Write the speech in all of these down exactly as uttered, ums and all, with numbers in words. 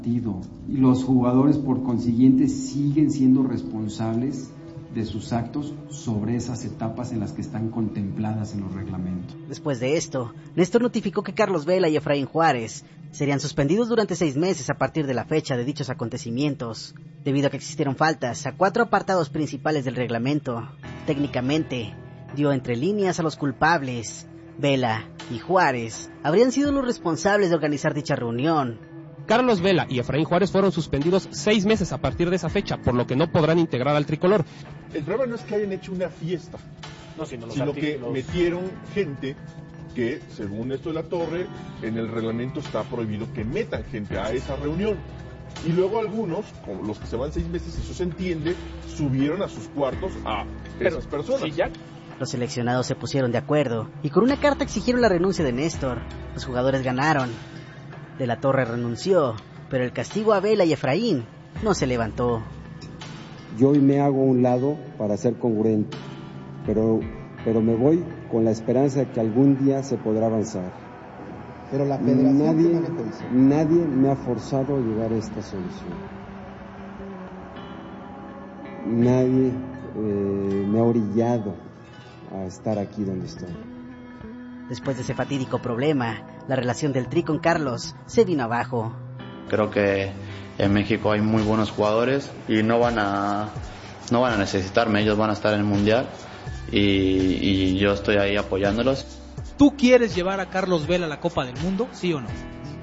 Y los jugadores, por consiguiente, siguen siendo responsables de sus actos sobre esas etapas en las que están contempladas en los reglamentos. Después de esto, Néstor notificó que Carlos Vela y Efraín Juárez serían suspendidos durante seis meses a partir de la fecha de dichos acontecimientos, debido a que existieron faltas a cuatro apartados principales del reglamento. Técnicamente, dio entre líneas a los culpables. Vela y Juárez habrían sido los responsables de organizar dicha reunión. Carlos Vela y Efraín Juárez fueron suspendidos seis meses a partir de esa fecha, por lo que no podrán integrar al tricolor. El problema no es que hayan hecho una fiesta, no, sino, los sino que metieron gente que, según esto de la Torre, en el reglamento está prohibido que metan gente a esa reunión. Y luego algunos, como los que se van seis meses, eso se entiende, subieron a sus cuartos a Pero, esas personas. ¿sí, ya? Los seleccionados se pusieron de acuerdo y con una carta exigieron la renuncia de Néstor. Los jugadores ganaron. De la Torre renunció, pero el castigo a Vela y Efraín no se levantó. Yo hoy me hago a un lado para ser congruente, pero, pero me voy con la esperanza de que algún día se podrá avanzar. Pero la federación nadie, nadie me ha forzado a llegar a esta solución. Nadie eh, me ha orillado a estar aquí donde estoy. Después de ese fatídico problema, la relación del Tri con Carlos se vino abajo. Creo que en México hay muy buenos jugadores y no van a no van a necesitarme, ellos van a estar en el Mundial y, y yo estoy ahí apoyándolos. ¿Tú quieres llevar a Carlos Vela a la Copa del Mundo, sí o no?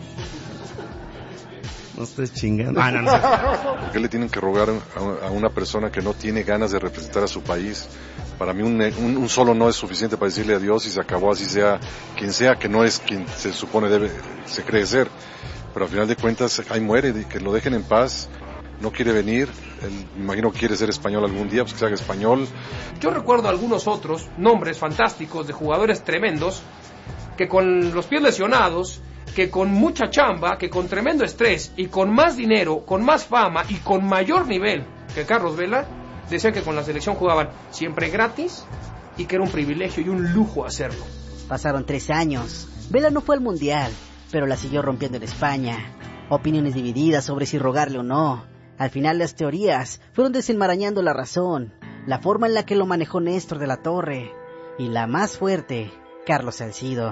No estés chingando. Ah, no, no. ¿Por qué le tienen que rogar a una persona que no tiene ganas de representar a su país? Para mí un, un, un solo no es suficiente para decirle adiós y se acabó, así sea quien sea, que no es quien se supone debe, se cree ser. Pero al final de cuentas ahí muere, que lo dejen en paz. No quiere venir, él, me imagino que quiere ser español algún día, pues que se haga español. Yo recuerdo algunos otros nombres fantásticos de jugadores tremendos que con los pies lesionados, que con mucha chamba, que con tremendo estrés y con más dinero, con más fama y con mayor nivel que Carlos Vela, decían que con la selección jugaban siempre gratis y que era un privilegio y un lujo hacerlo. Pasaron tres años. Vela no fue al Mundial, pero la siguió rompiendo en España. Opiniones divididas sobre si rogarle o no. Al final las teorías fueron desenmarañando la razón, la forma en la que lo manejó Néstor de la Torre y la más fuerte, Carlos Salcido.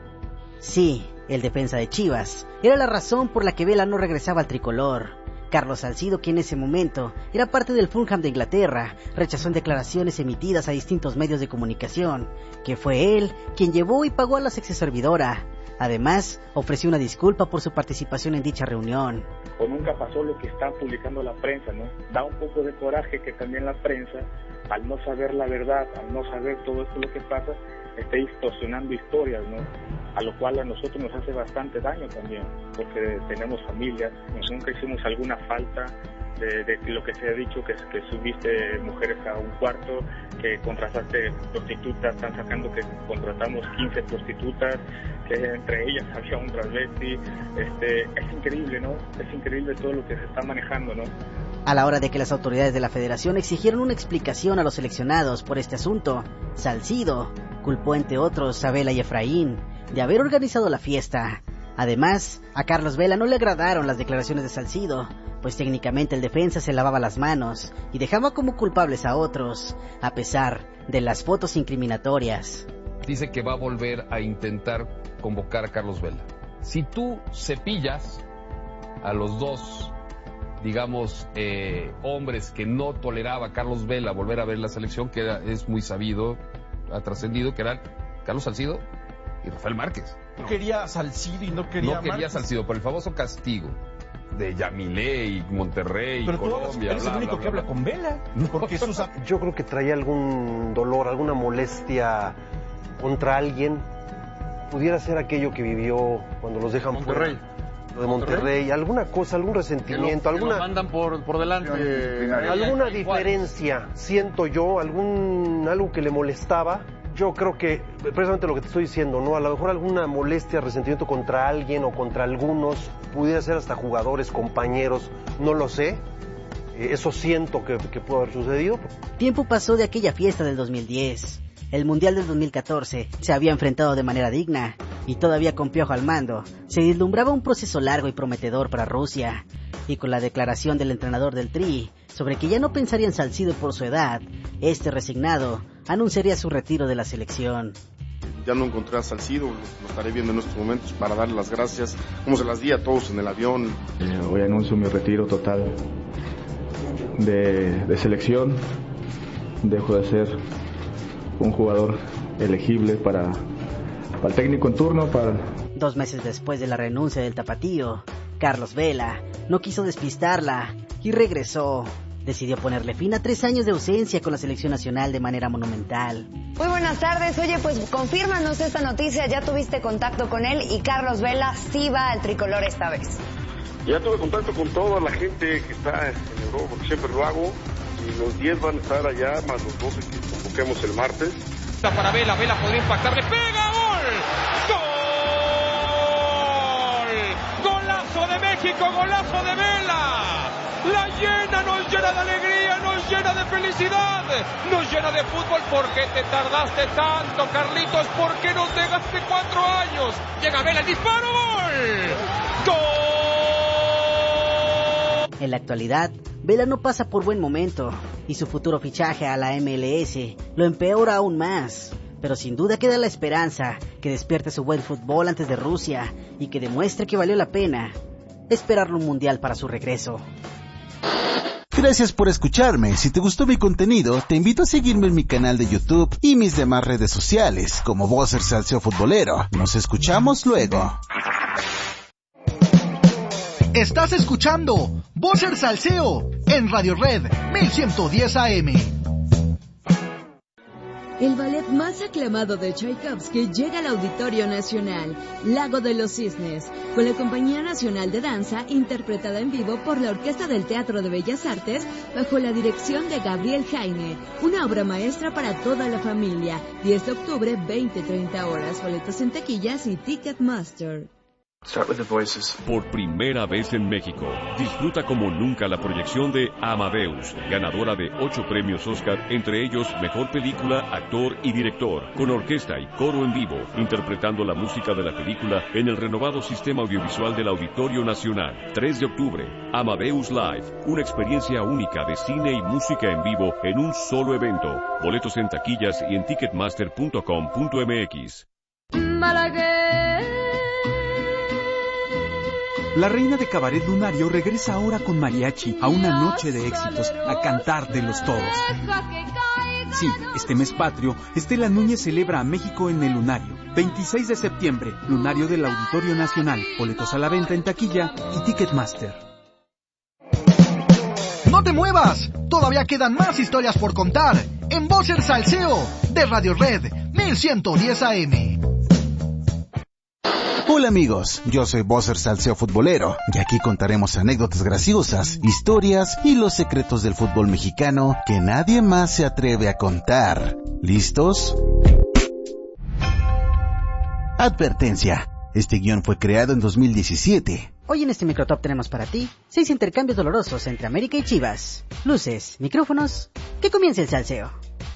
Sí, el defensa de Chivas era la razón por la que Vela no regresaba al tricolor. Carlos Salcido, que en ese momento era parte del Fulham de Inglaterra, rechazó en declaraciones emitidas a distintos medios de comunicación que fue él quien llevó y pagó a la sexoservidora. Además, ofreció una disculpa por su participación en dicha reunión. O nunca pasó lo que está publicando la prensa, ¿no? Da un poco de coraje que también la prensa, al no saber la verdad, al no saber todo esto lo que pasa, esté distorsionando historias, ¿no? A lo cual a nosotros nos hace bastante daño también, porque tenemos familias, nunca hicimos alguna falta de, de lo que se ha dicho, que, que subiste mujeres a un cuarto, que contrataste prostitutas, están sacando que contratamos quince prostitutas, que entre ellas había un transvesti. Este, es increíble, ¿no? Es increíble todo lo que se está manejando, ¿no? A la hora de que las autoridades de la federación exigieron una explicación a los seleccionados por este asunto, Salcido culpó entre otros a Vela y Efraín de haber organizado la fiesta. Además, a Carlos Vela no le agradaron las declaraciones de Salcido, pues técnicamente el defensa se lavaba las manos y dejaba como culpables a otros, a pesar de las fotos incriminatorias. Dice que va a volver a intentar convocar a Carlos Vela. Si tú cepillas a los dos, digamos, eh, hombres que no toleraba a Carlos Vela volver a ver la selección, que era, es muy sabido, ha trascendido, que eran Carlos Salcido y Rafael Márquez. No quería Salcido y no quería No quería Márquez. Salcido, por el famoso castigo de Yamilé y Monterrey, pero Colombia. Pero tú eres bla, el único bla, que bla, habla con Vela. Porque eso, yo creo que traía algún dolor, alguna molestia contra alguien. Pudiera ser aquello que vivió cuando los dejan Monterrey. fuera. Lo de Monterrey, Monterrey, alguna cosa, algún resentimiento, que lo, alguna... que lo mandan por, por delante. Eh, alguna diferencia, siento yo, algún algo que le molestaba. Yo creo que, precisamente lo que te estoy diciendo, ¿no? A lo mejor alguna molestia, resentimiento contra alguien o contra algunos, pudiera ser hasta jugadores, compañeros, no lo sé. Eh, eso siento que, que pudo haber sucedido. Tiempo pasó de aquella fiesta del dos mil diez. El Mundial del dos mil catorce se había enfrentado de manera digna y todavía con Piojo al mando, se vislumbraba un proceso largo y prometedor para Rusia. Y con la declaración del entrenador del Tri sobre que ya no pensaría en Salcido por su edad, este resignado anunciaría su retiro de la selección. Ya no encontré a Salcido, lo estaré viendo en estos momentos para darle las gracias, como se las di a todos en el avión. Eh, hoy anuncio mi retiro total de, de selección. Dejo de ser un jugador elegible para, para el técnico en turno. Para... Dos meses después de la renuncia del tapatío, Carlos Vela no quiso despistarla y regresó. Decidió ponerle fin a tres años de ausencia con la selección nacional de manera monumental. Muy buenas tardes. Oye, pues confírmanos esta noticia. Ya tuviste contacto con él y Carlos Vela sí va al tricolor esta vez. Ya tuve contacto con toda la gente que está en Europa, porque siempre lo hago. Y los diez van a estar allá, más los doce que convoquemos el martes. Para Vela, Vela podría impactar, le pega, ¡gol! ¡Gol! ¡Golazo de México, golazo de Vela! La llena, nos llena de alegría, nos llena de felicidad, nos llena de fútbol. ¿Por qué te tardaste tanto, Carlitos? ¿Por qué nos dejaste cuatro años? Llega Vela, el disparo, ¡gol! ¡Gol! En la actualidad, Vela no pasa por buen momento y su futuro fichaje a la M L S lo empeora aún más. Pero sin duda queda la esperanza que despierte su buen fútbol antes de Rusia y que demuestre que valió la pena esperarlo un mundial para su regreso. Gracias por escucharme. Si te gustó mi contenido, te invito a seguirme en mi canal de YouTube y mis demás redes sociales, como Bosser Salseo Futbolero. Nos escuchamos luego. Estás escuchando Bosser Salseo en Radio Red mil ciento diez A M. El ballet más aclamado de Tchaikovsky llega al Auditorio Nacional, Lago de los Cisnes, con la Compañía Nacional de Danza, interpretada en vivo por la Orquesta del Teatro de Bellas Artes, bajo la dirección de Gabriel Jaime. Una obra maestra para toda la familia. diez de octubre, veinte treinta horas. Boletos en taquillas y Ticketmaster. Start with the voices. Por primera vez en México, disfruta como nunca la proyección de Amadeus, ganadora de ocho premios Oscar, entre ellos Mejor Película, Actor y Director, con orquesta y coro en vivo, interpretando la música de la película en el renovado sistema audiovisual del Auditorio Nacional. tres de octubre, Amadeus Live, una experiencia única de cine y música en vivo en un solo evento. Boletos en taquillas y en ticketmaster punto com punto m x. La reina de Cabaret Lunario regresa ahora con mariachi a una noche de éxitos, a cantártelos todos. Sí, este mes patrio, Estela Núñez celebra a México en el Lunario. veintiséis de septiembre, Lunario del Auditorio Nacional. Boletos a la venta en taquilla y Ticketmaster. ¡No te muevas! Todavía quedan más historias por contar en Bosser Salseo de Radio Red mil ciento diez A M. Hola amigos, yo soy Bosser Salseo Futbolero y aquí contaremos anécdotas graciosas, historias y los secretos del fútbol mexicano que nadie más se atreve a contar. ¿Listos? Advertencia, este guión fue creado en dos mil diecisiete. Hoy en este microtop tenemos para ti seis intercambios dolorosos entre América y Chivas. Luces, micrófonos, que comience el salseo.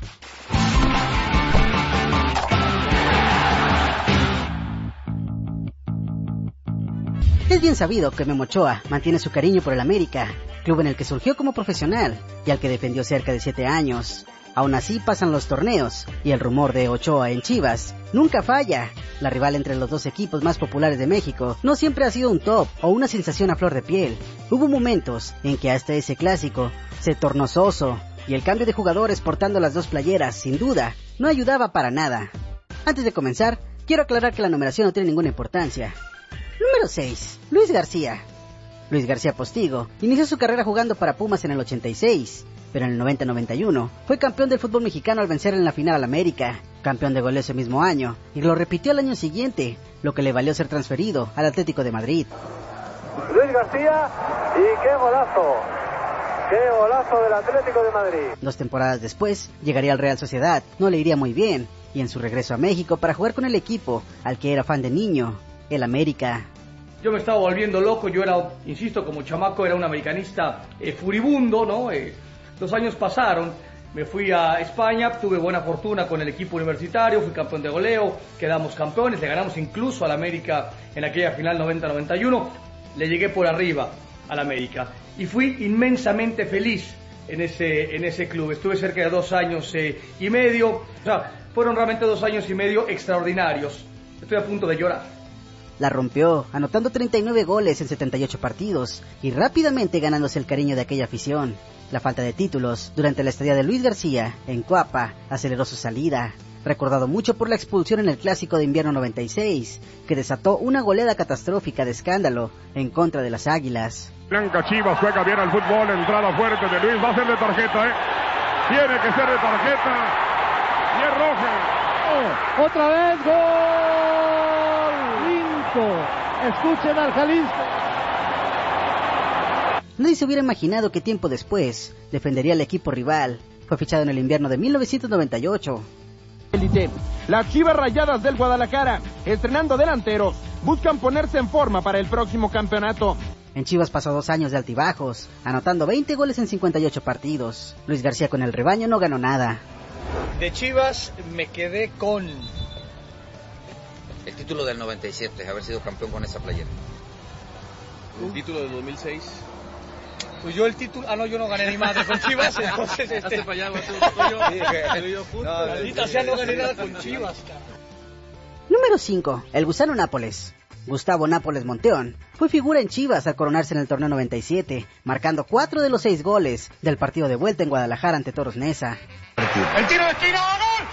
Es bien sabido que Memo Ochoa mantiene su cariño por el América, club en el que surgió como profesional y al que defendió cerca de siete años. Aún así pasan los torneos y el rumor de Ochoa en Chivas nunca falla. La rival entre los dos equipos más populares de México no siempre ha sido un top o una sensación a flor de piel. Hubo momentos en que hasta ese clásico se tornó soso y el cambio de jugadores portando las dos playeras, sin duda, no ayudaba para nada. Antes de comenzar, quiero aclarar que la numeración no tiene ninguna importancia. Número seis. Luis García. Luis García Postigo inició su carrera jugando para Pumas en el ochenta y seis, pero en el noventa noventa y uno fue campeón del fútbol mexicano al vencer en la final al América, campeón de goleo ese mismo año, y lo repitió al año siguiente, lo que le valió ser transferido al Atlético de Madrid. Luis García, y qué golazo, qué golazo del Atlético de Madrid. Dos temporadas después, llegaría al Real Sociedad, no le iría muy bien, y en su regreso a México para jugar con el equipo al que era fan de niño, el América. Yo me estaba volviendo loco, yo era, insisto, como chamaco era un americanista eh, furibundo, ¿no? Eh, los años pasaron Me fui a España, tuve buena fortuna con el equipo universitario, fui campeón de goleo, quedamos campeones, le ganamos incluso al América en aquella final noventa noventa y uno, le llegué por arriba al América y fui inmensamente feliz en ese, en ese club. Estuve cerca de dos años eh, y medio, o sea, fueron realmente dos años y medio extraordinarios. Estoy a punto de llorar. La rompió, anotando treinta y nueve goles en setenta y ocho partidos y rápidamente ganándose el cariño de aquella afición. La falta de títulos durante la estadía de Luis García en Cuapa aceleró su salida, recordado mucho por la expulsión en el Clásico de Invierno noventa y seis, que desató una goleada catastrófica de escándalo en contra de las Águilas. Blanca Chivas juega bien al fútbol, entrada fuerte de Luis, va a ser de tarjeta, ¿eh? Tiene que ser de tarjeta, y es roja. Oh, otra vez, gol, Linco, escuchen al Jalisco. Nadie se hubiera imaginado que tiempo después defendería al equipo rival. Fue fichado en el invierno de mil novecientos noventa y ocho. Las Chivas Rayadas del Guadalajara, estrenando delanteros, buscan ponerse en forma para el próximo campeonato. En Chivas pasó dos años de altibajos, anotando veinte goles en cincuenta y ocho partidos. Luis García con el rebaño no ganó nada. De Chivas me quedé con el título del noventa y siete, haber sido campeón con esa playera. ¿El título del dos mil seis? Pues yo el título, ah no, yo no gané ni madre con Chivas, entonces este... Hazte para allá, tú, maldita sea, no gané nada con Chivas, cara. Número cinco. El Gusano Nápoles. Gustavo Nápoles Monteón fue figura en Chivas al coronarse en el torneo noventa y siete, marcando cuatro de los seis goles del partido de vuelta en Guadalajara ante Toros Neza. El tiro de esquina, ¡gol!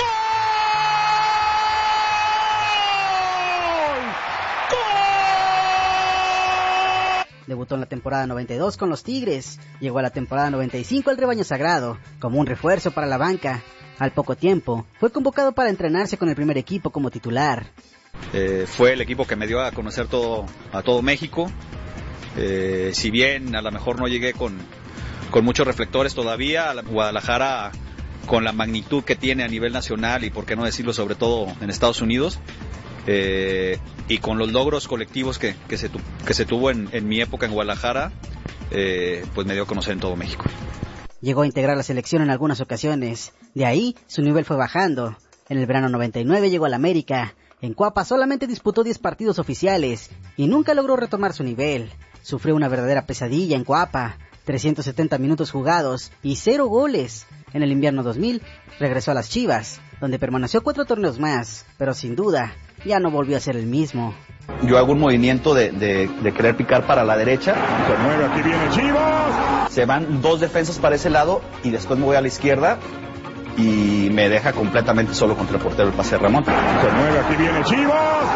Debutó en la temporada noventa y dos con los Tigres, llegó a la temporada noventa y cinco al rebaño sagrado, como un refuerzo para la banca. Al poco tiempo, fue convocado para entrenarse con el primer equipo como titular. Eh, fue el equipo que me dio a conocer todo, a todo México. Eh, si bien a lo mejor no llegué con, con muchos reflectores todavía, a la Guadalajara, con la magnitud que tiene a nivel nacional y por qué no decirlo sobre todo en Estados Unidos, Eh, y con los logros colectivos que, que, se, tu, que se tuvo en, en mi época en Guadalajara, eh, pues me dio a conocer en todo México. Llegó a integrar la selección en algunas ocasiones, de ahí su nivel fue bajando. En el verano noventa y nueve llegó al América, en Cuapa solamente disputó diez partidos oficiales y nunca logró retomar su nivel. Sufrió una verdadera pesadilla en Cuapa, trescientos setenta minutos jugados y cero goles. En el invierno dos mil regresó a las Chivas, donde permaneció cuatro torneos más, pero sin duda ya no volvió a ser el mismo. Yo hago un movimiento de, de, de querer picar para la derecha. Se mueve, aquí viene Chivas. Se van dos defensas para ese lado y después me voy a la izquierda y me deja completamente solo contra el portero el pase de Ramón. Se mueve, aquí viene Chivas.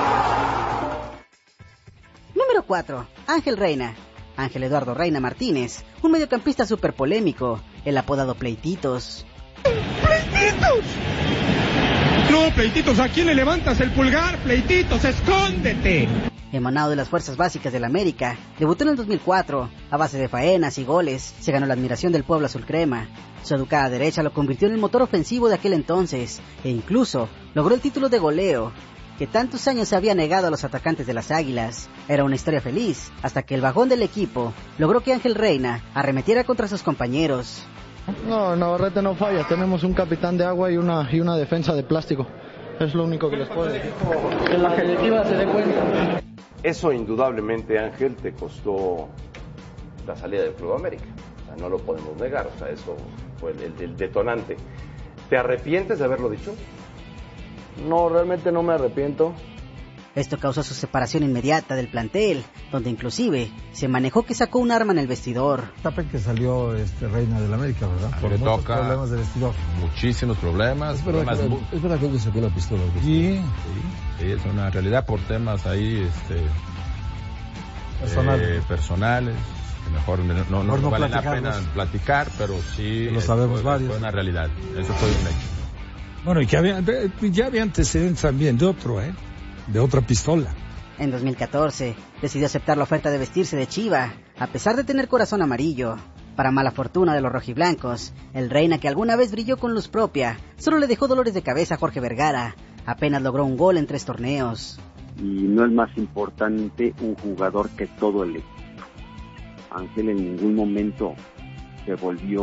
Número cuatro. Ángel Reina. Ángel Eduardo Reina Martínez, un mediocampista súper polémico, el apodado Pleititos. ¡Pleititos! No, Pleititos, ¿a quién le levantas el pulgar? Pleititos, escóndete. Emanado de las fuerzas básicas del América, debutó en el dos mil cuatro, a base de faenas y goles, se ganó la admiración del pueblo azul crema. Su educada derecha lo convirtió en el motor ofensivo de aquel entonces, e incluso logró el título de goleo, que tantos años se había negado a los atacantes de las Águilas. Era una historia feliz, hasta que el bajón del equipo logró que Ángel Reina arremetiera contra sus compañeros. No, Navarrete no falla, tenemos un capitán de agua y una, y una defensa de plástico. Es lo único que les puedo decir. Que la directiva se dé cuenta. Eso indudablemente, Ángel, te costó la salida del Club América. O sea, no lo podemos negar, o sea, eso fue el, el, el detonante. ¿Te arrepientes de haberlo dicho? No, realmente no me arrepiento. Esto causó su separación inmediata del plantel, donde inclusive se manejó que sacó un arma en el vestidor. Etapa en que salió este Reina del América, ¿verdad? Por muchos toca problemas de vestidor. Muchísimos problemas. Es verdad, problemas que, muy... es verdad que él sacó una pistola. Sí, sí, sí, es una realidad por temas ahí este, Personal. eh, personales. Que mejor no, no, no, no vale la pena platicar, pero sí lo sabemos fue, varios. fue una realidad. Eso fue un hecho. Bueno, y que había, ya había antecedentes también de otro, ¿eh? De otra pistola. En dos mil catorce, decidió aceptar la oferta de vestirse de Chiva, a pesar de tener corazón amarillo. Para mala fortuna de los rojiblancos, el Reina, que alguna vez brilló con luz propia, solo le dejó dolores de cabeza a Jorge Vergara. Apenas logró un gol en tres torneos. Y no es más importante un jugador que todo el equipo. Ángel en ningún momento se volvió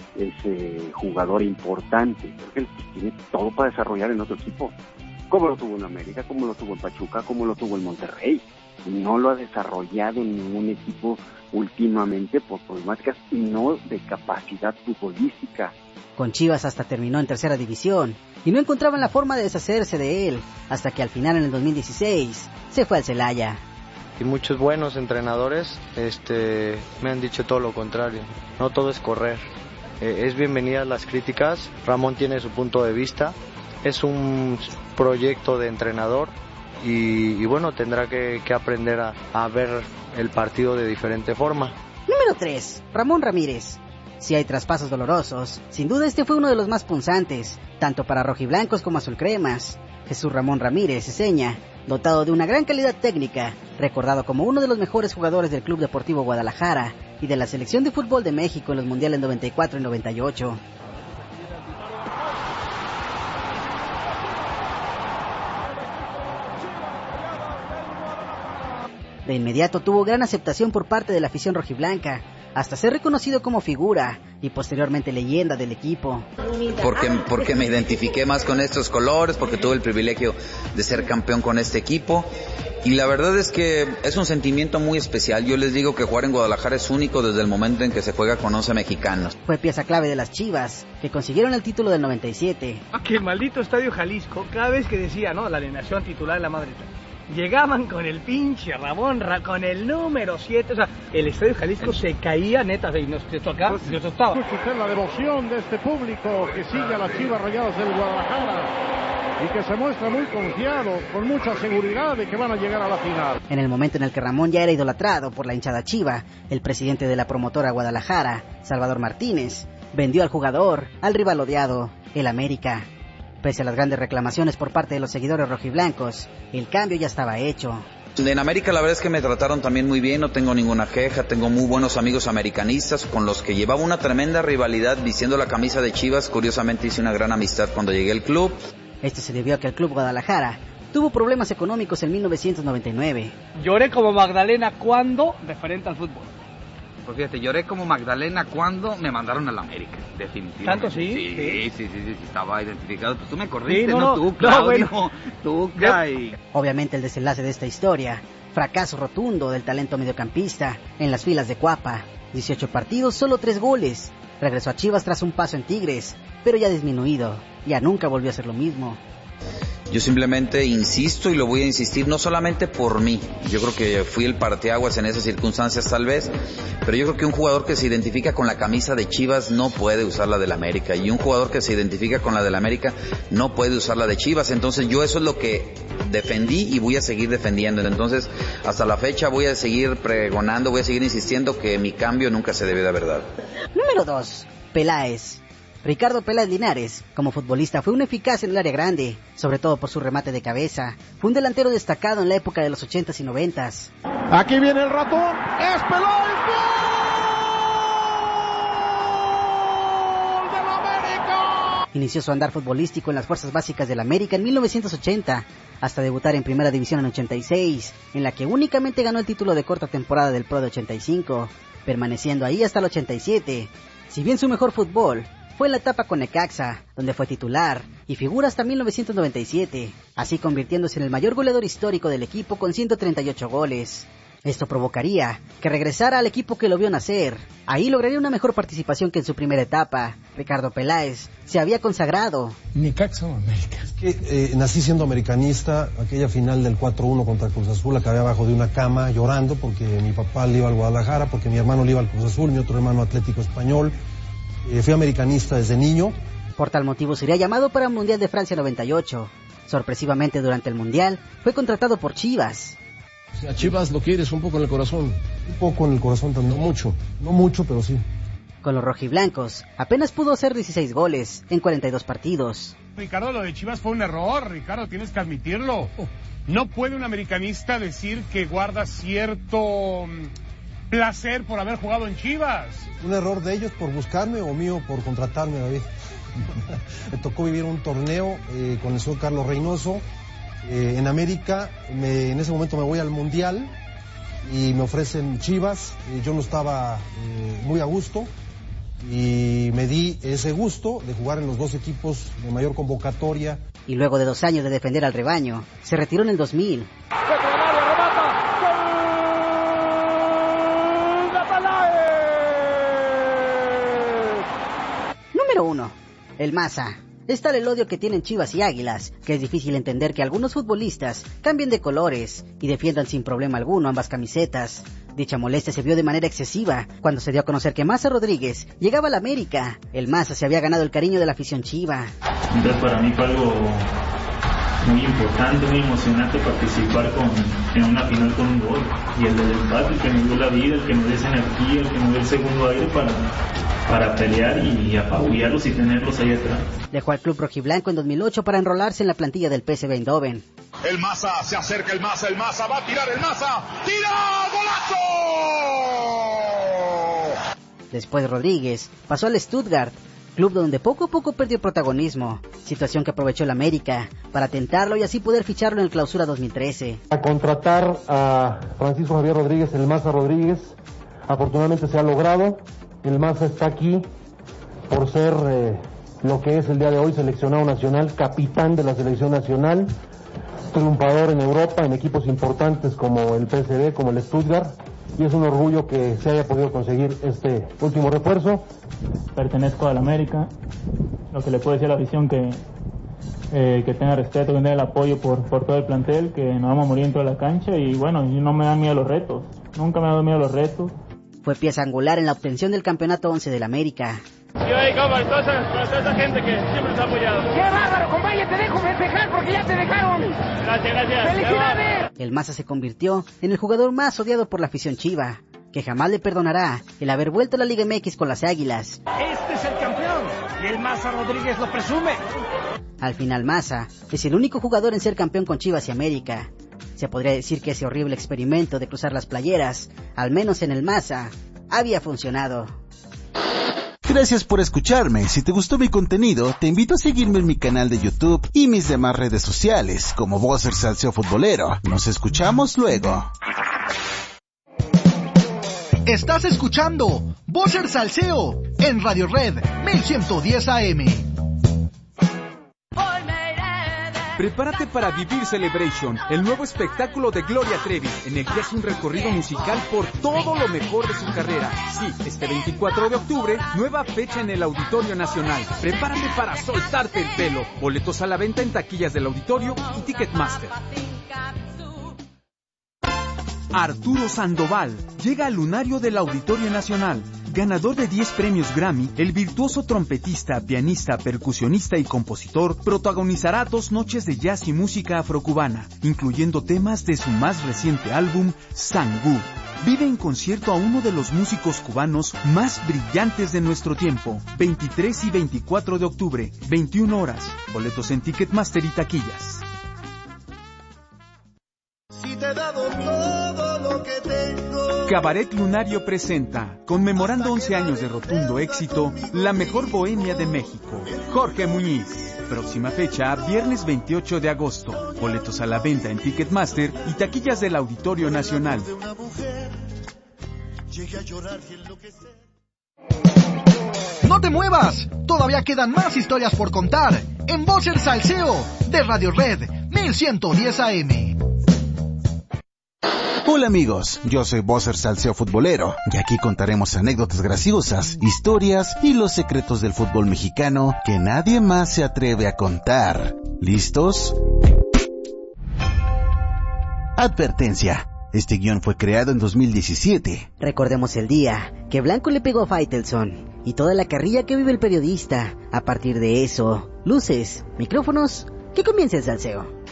es eh, jugador importante, porque él tiene todo para desarrollar en otro equipo, como lo tuvo en América, como lo tuvo en Pachuca, como lo tuvo en Monterrey. No lo ha desarrollado en ningún equipo últimamente por problemáticas y no de capacidad futbolística. Con Chivas hasta terminó en tercera división y no encontraban la forma de deshacerse de él, hasta que al final en el dos mil dieciséis se fue al Celaya. Y muchos buenos entrenadores este, me han dicho todo lo contrario, no todo es correr. Eh, es bienvenidas las críticas, Ramón tiene su punto de vista, es un proyecto de entrenador y, y bueno, tendrá que, que aprender a, a ver el partido de diferente forma. Número tres. Ramón Ramírez. Si hay traspasos dolorosos, sin duda este fue uno de los más punzantes, tanto para rojiblancos como azulcremas. Jesús Ramón Ramírez Ceseña, dotado de una gran calidad técnica, recordado como uno de los mejores jugadores del Club Deportivo Guadalajara y de la Selección de Fútbol de México en los Mundiales noventa y cuatro y noventa y ocho. De inmediato tuvo gran aceptación por parte de la afición rojiblanca, hasta ser reconocido como figura y posteriormente leyenda del equipo. Porque, porque me identifiqué más con estos colores, porque tuve el privilegio de ser campeón con este equipo. Y la verdad es que es un sentimiento muy especial. Yo les digo que jugar en Guadalajara es único desde el momento en que se juega con once mexicanos. Fue pieza clave de las Chivas, que consiguieron el título del noventa y siete. Ah, que maldito Estadio Jalisco, cada vez que decía, ¿no?, la alineación titular de la madre, llegaban con el pinche Ramón, con el número siete, o sea, el Estadio Jalisco se caía neta, y esto acá, yo estaba. Escuchen la devoción de este público que sigue a las Chivas Rayadas del Guadalajara y que se muestra muy confiado, con mucha seguridad de que van a llegar a la final. En el momento en el que Ramón ya era idolatrado por la hinchada chiva, el presidente de la promotora Guadalajara, Salvador Martínez, vendió al jugador al rival odiado, el América. Pese a las grandes reclamaciones por parte de los seguidores rojiblancos, el cambio ya estaba hecho. En América la verdad es que me trataron también muy bien, no tengo ninguna queja, tengo muy buenos amigos americanistas con los que llevaba una tremenda rivalidad vistiendo la camisa de Chivas. Curiosamente hice una gran amistad cuando llegué al club. Esto se debió a que el Club Guadalajara tuvo problemas económicos en mil novecientos noventa y nueve. Lloré como Magdalena cuando, referente al fútbol. Pues fíjate, lloré como Magdalena cuando me mandaron a la América, definitivamente. ¿Tanto sí? Sí, sí, sí, sí, sí, estaba identificado. Pues tú me corriste, sí, no, no, no tú, Claudio, no, bueno. tú, Cay. Obviamente el desenlace de esta historia, fracaso rotundo del talento mediocampista en las filas de Cuapa. dieciocho partidos, solo tres goles. Regresó a Chivas tras un paso en Tigres, pero ya disminuido. Ya nunca volvió a ser lo mismo. Yo simplemente insisto y lo voy a insistir, no solamente por mí, yo creo que fui el parteaguas en esas circunstancias tal vez, pero yo creo que un jugador que se identifica con la camisa de Chivas no puede usar la del América, y un jugador que se identifica con la del América no puede usar la de Chivas. Entonces yo eso es lo que defendí y voy a seguir defendiendo. Entonces hasta la fecha voy a seguir pregonando, voy a seguir insistiendo que mi cambio nunca se debe de haber dado. Número dos. Peláez. Ricardo Peláez Linares, como futbolista, fue un eficaz en el área grande, sobre todo por su remate de cabeza. Fue un delantero destacado en la época de los ochentas y noventas. Aquí viene el ratón, es Peláez, ¡gol del América! Inició su andar futbolístico en las fuerzas básicas del América en mil novecientos ochenta, hasta debutar en Primera División en ochenta y seis, en la que únicamente ganó el título de corta temporada del Pro de ochenta y cinco, permaneciendo ahí hasta el ochenta y siete. Si bien su mejor fútbol fue en la etapa con Necaxa, donde fue titular y figura hasta mil novecientos noventa y siete, así convirtiéndose en el mayor goleador histórico del equipo con ciento treinta y ocho goles. Esto provocaría que regresara al equipo que lo vio nacer. Ahí lograría una mejor participación que en su primera etapa. Ricardo Peláez se había consagrado. Necaxa o América. Es que eh, nací siendo americanista, aquella final del cuatro uno contra Cruz Azul, acabé abajo de una cama llorando porque mi papá le iba al Guadalajara, porque mi hermano le iba al Cruz Azul, mi otro hermano Atlético Español. Eh, fui americanista desde niño. Por tal motivo sería llamado para el Mundial de Francia noventa y ocho. Sorpresivamente durante el Mundial fue contratado por Chivas. A Chivas lo quieres un poco en el corazón. Un poco en el corazón también, no mucho. No mucho, pero sí. Con los rojiblancos apenas pudo hacer dieciséis goles en cuarenta y dos partidos. Ricardo, lo de Chivas fue un error, Ricardo, tienes que admitirlo. No puede un americanista decir que guarda cierto placer por haber jugado en Chivas. ¿Un error de ellos por buscarme o mío por contratarme, David? Me tocó vivir un torneo eh, con el señor Carlos Reynoso. Eh, en América, me, en ese momento me voy al Mundial y me ofrecen Chivas. Eh, yo no estaba eh, muy a gusto. y me di ese gusto de jugar en los dos equipos de mayor convocatoria. Y luego de dos años de defender al rebaño, se retiró en el dos mil. Número uno. El Maza. Es tal el odio que tienen Chivas y Águilas, que es difícil entender que algunos futbolistas cambien de colores y defiendan sin problema alguno ambas camisetas. Dicha molestia se vio de manera excesiva cuando se dio a conocer que Maza Rodríguez llegaba a la América. El Maza se había ganado el cariño de la afición chiva. Entonces para mí fue algo muy importante, muy emocionante participar con, en una final con un gol. Y el del empate, el que nos dio la vida, el que nos dio esa energía, el que nos dio el segundo aire para, para pelear y apabullarlos y tenerlos ahí atrás. Dejó al club rojiblanco en dos mil ocho para enrolarse en la plantilla del P S V Eindhoven. El Maza, se acerca el Maza, el Maza, va a tirar el Maza, ¡tira! ¡Golazo! Después Rodríguez pasó al Stuttgart, club donde poco a poco perdió protagonismo, situación que aprovechó el América para tentarlo y así poder ficharlo en el Clausura dos mil trece. A contratar a Francisco Javier Rodríguez, el Maza Rodríguez, afortunadamente se ha logrado. El Maza está aquí por ser eh, lo que es el día de hoy, seleccionado nacional, capitán de la selección nacional, triunfador en Europa, en equipos importantes como el P S V, como el Stuttgart, y es un orgullo que se haya podido conseguir este último refuerzo. Pertenezco al América, lo que le puedo decir a la afición que, eh, que tenga respeto, que tenga el apoyo por, por todo el plantel, que nos vamos a morir en toda la cancha y bueno, no me dan miedo los retos, nunca me han dado miedo los retos. Fue pieza angular en la obtención del campeonato once del América. Yo dedicado para toda, esa, para toda esa gente que siempre nos ha apoyado. ¡Qué bárbaro, compadre! Te dejo festejar porque ya te dejaron. Gracias, gracias. ¡Felicidades! El Maza se convirtió en el jugador más odiado por la afición chiva, que jamás le perdonará el haber vuelto a la Liga M X con las Águilas. Este es el campeón y el Maza Rodríguez lo presume. Al final Maza es el único jugador en ser campeón con Chivas y América. Se podría decir que ese horrible experimento de cruzar las playeras, al menos en el Maza, había funcionado. Gracias por escucharme. Si te gustó mi contenido, te invito a seguirme en mi canal de YouTube y mis demás redes sociales, como Bosser Salseo Futbolero. Nos escuchamos luego. Estás escuchando Bosser Salseo en Radio Red mil ciento diez A M. Prepárate para vivir Celebration, el nuevo espectáculo de Gloria Trevi, en el que hace un recorrido musical por todo lo mejor de su carrera. Sí, este veinticuatro de octubre, nueva fecha en el Auditorio Nacional. Prepárate para soltarte el pelo. Boletos a la venta en taquillas del auditorio y Ticketmaster. Arturo Sandoval llega al lunario del Auditorio Nacional. Ganador de diez premios Grammy, el virtuoso trompetista, pianista, percusionista y compositor protagonizará dos noches de jazz y música afrocubana, incluyendo temas de su más reciente álbum, Sangú. Vive en concierto a uno de los músicos cubanos más brillantes de nuestro tiempo. veintitrés y veinticuatro de octubre, veintiuna horas. Boletos en Ticketmaster y taquillas. Si te he dado todo lo que tengo. Cabaret Lunario presenta, conmemorando once años de rotundo éxito, la mejor bohemia de México. Jorge Muñiz. Próxima fecha, viernes veintiocho de agosto. Boletos a la venta en Ticketmaster y taquillas del Auditorio Nacional. No te muevas, todavía quedan más historias por contar en Bosser Salseo de Radio Red mil ciento diez A M. Hola amigos, yo soy Bosser Salseo Futbolero y aquí contaremos anécdotas graciosas, historias y los secretos del fútbol mexicano que nadie más se atreve a contar. ¿Listos? Advertencia. Este guión fue creado en dos mil diecisiete. Recordemos el día que Blanco le pegó a Faitelson y toda la carrilla que vive el periodista. A partir de eso, luces, micrófonos, que comience el salseo.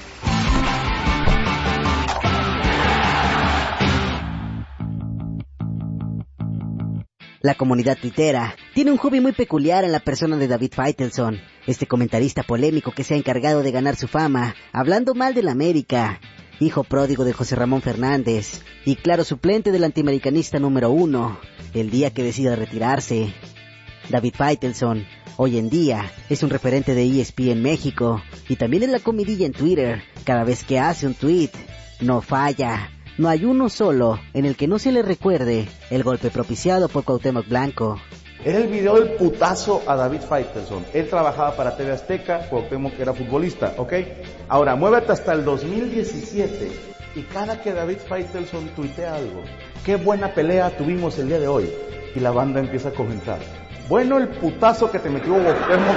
La comunidad tuitera tiene un hobby muy peculiar en la persona de David Faitelson, este comentarista polémico que se ha encargado de ganar su fama, hablando mal del América, hijo pródigo de José Ramón Fernández, y claro suplente del antiamericanista número uno, el día que decida retirarse. David Faitelson, hoy en día, es un referente de E S P N México, y también en la comidilla en Twitter, cada vez que hace un tweet, no falla. No hay uno solo en el que no se le recuerde el golpe propiciado por Cuauhtémoc Blanco. Era el video del putazo a David Faitelson. Él trabajaba para T V Azteca, Cuauhtémoc era futbolista, ¿ok? Ahora, muévete hasta el dos mil diecisiete y cada que David Faitelson tuitea algo, qué buena pelea tuvimos el día de hoy. Y la banda empieza a comentar, bueno, el putazo que te metió Cuauhtémoc.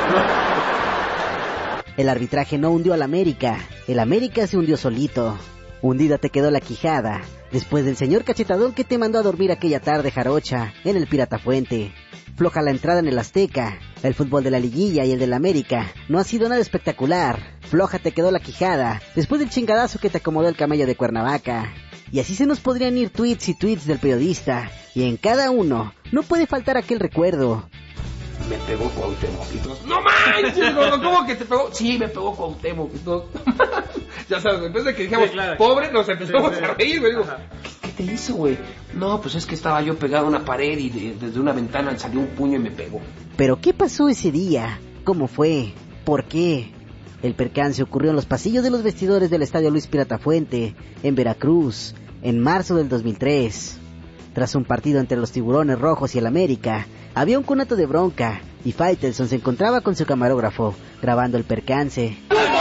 El arbitraje no hundió al América, el América se hundió solito. Hundida te quedó la quijada, después del señor cachetadón que te mandó a dormir aquella tarde jarocha en el Pirata Fuente. Floja la entrada en el Azteca, el fútbol de la liguilla y el del América no ha sido nada espectacular. Floja te quedó la quijada, después del chingadazo que te acomodó el camello de Cuernavaca. Y así se nos podrían ir tweets y tweets del periodista, y en cada uno no puede faltar aquel recuerdo. Me pegó Cuauhtémoc y todos, ¡no manches, gordo! ¿Cómo que te pegó? Sí, me pegó Cuauhtémoc y todos. Ya sabes, después de que dijimos, sí, claro, pobre, nos empezamos sí, sí, a reír, güey. Digo, ¿qué, ¿qué te hizo, güey? No, pues es que estaba yo pegado a una pared y de, desde una ventana salió un puño y me pegó. ¿Pero qué pasó ese día? ¿Cómo fue? ¿Por qué? El percance ocurrió en los pasillos de los vestidores del Estadio Luis Pirata Fuente, en Veracruz, en marzo del dos mil tres. Tras un partido entre los Tiburones Rojos y el América, había un conato de bronca y Faitelson se encontraba con su camarógrafo grabando el percance.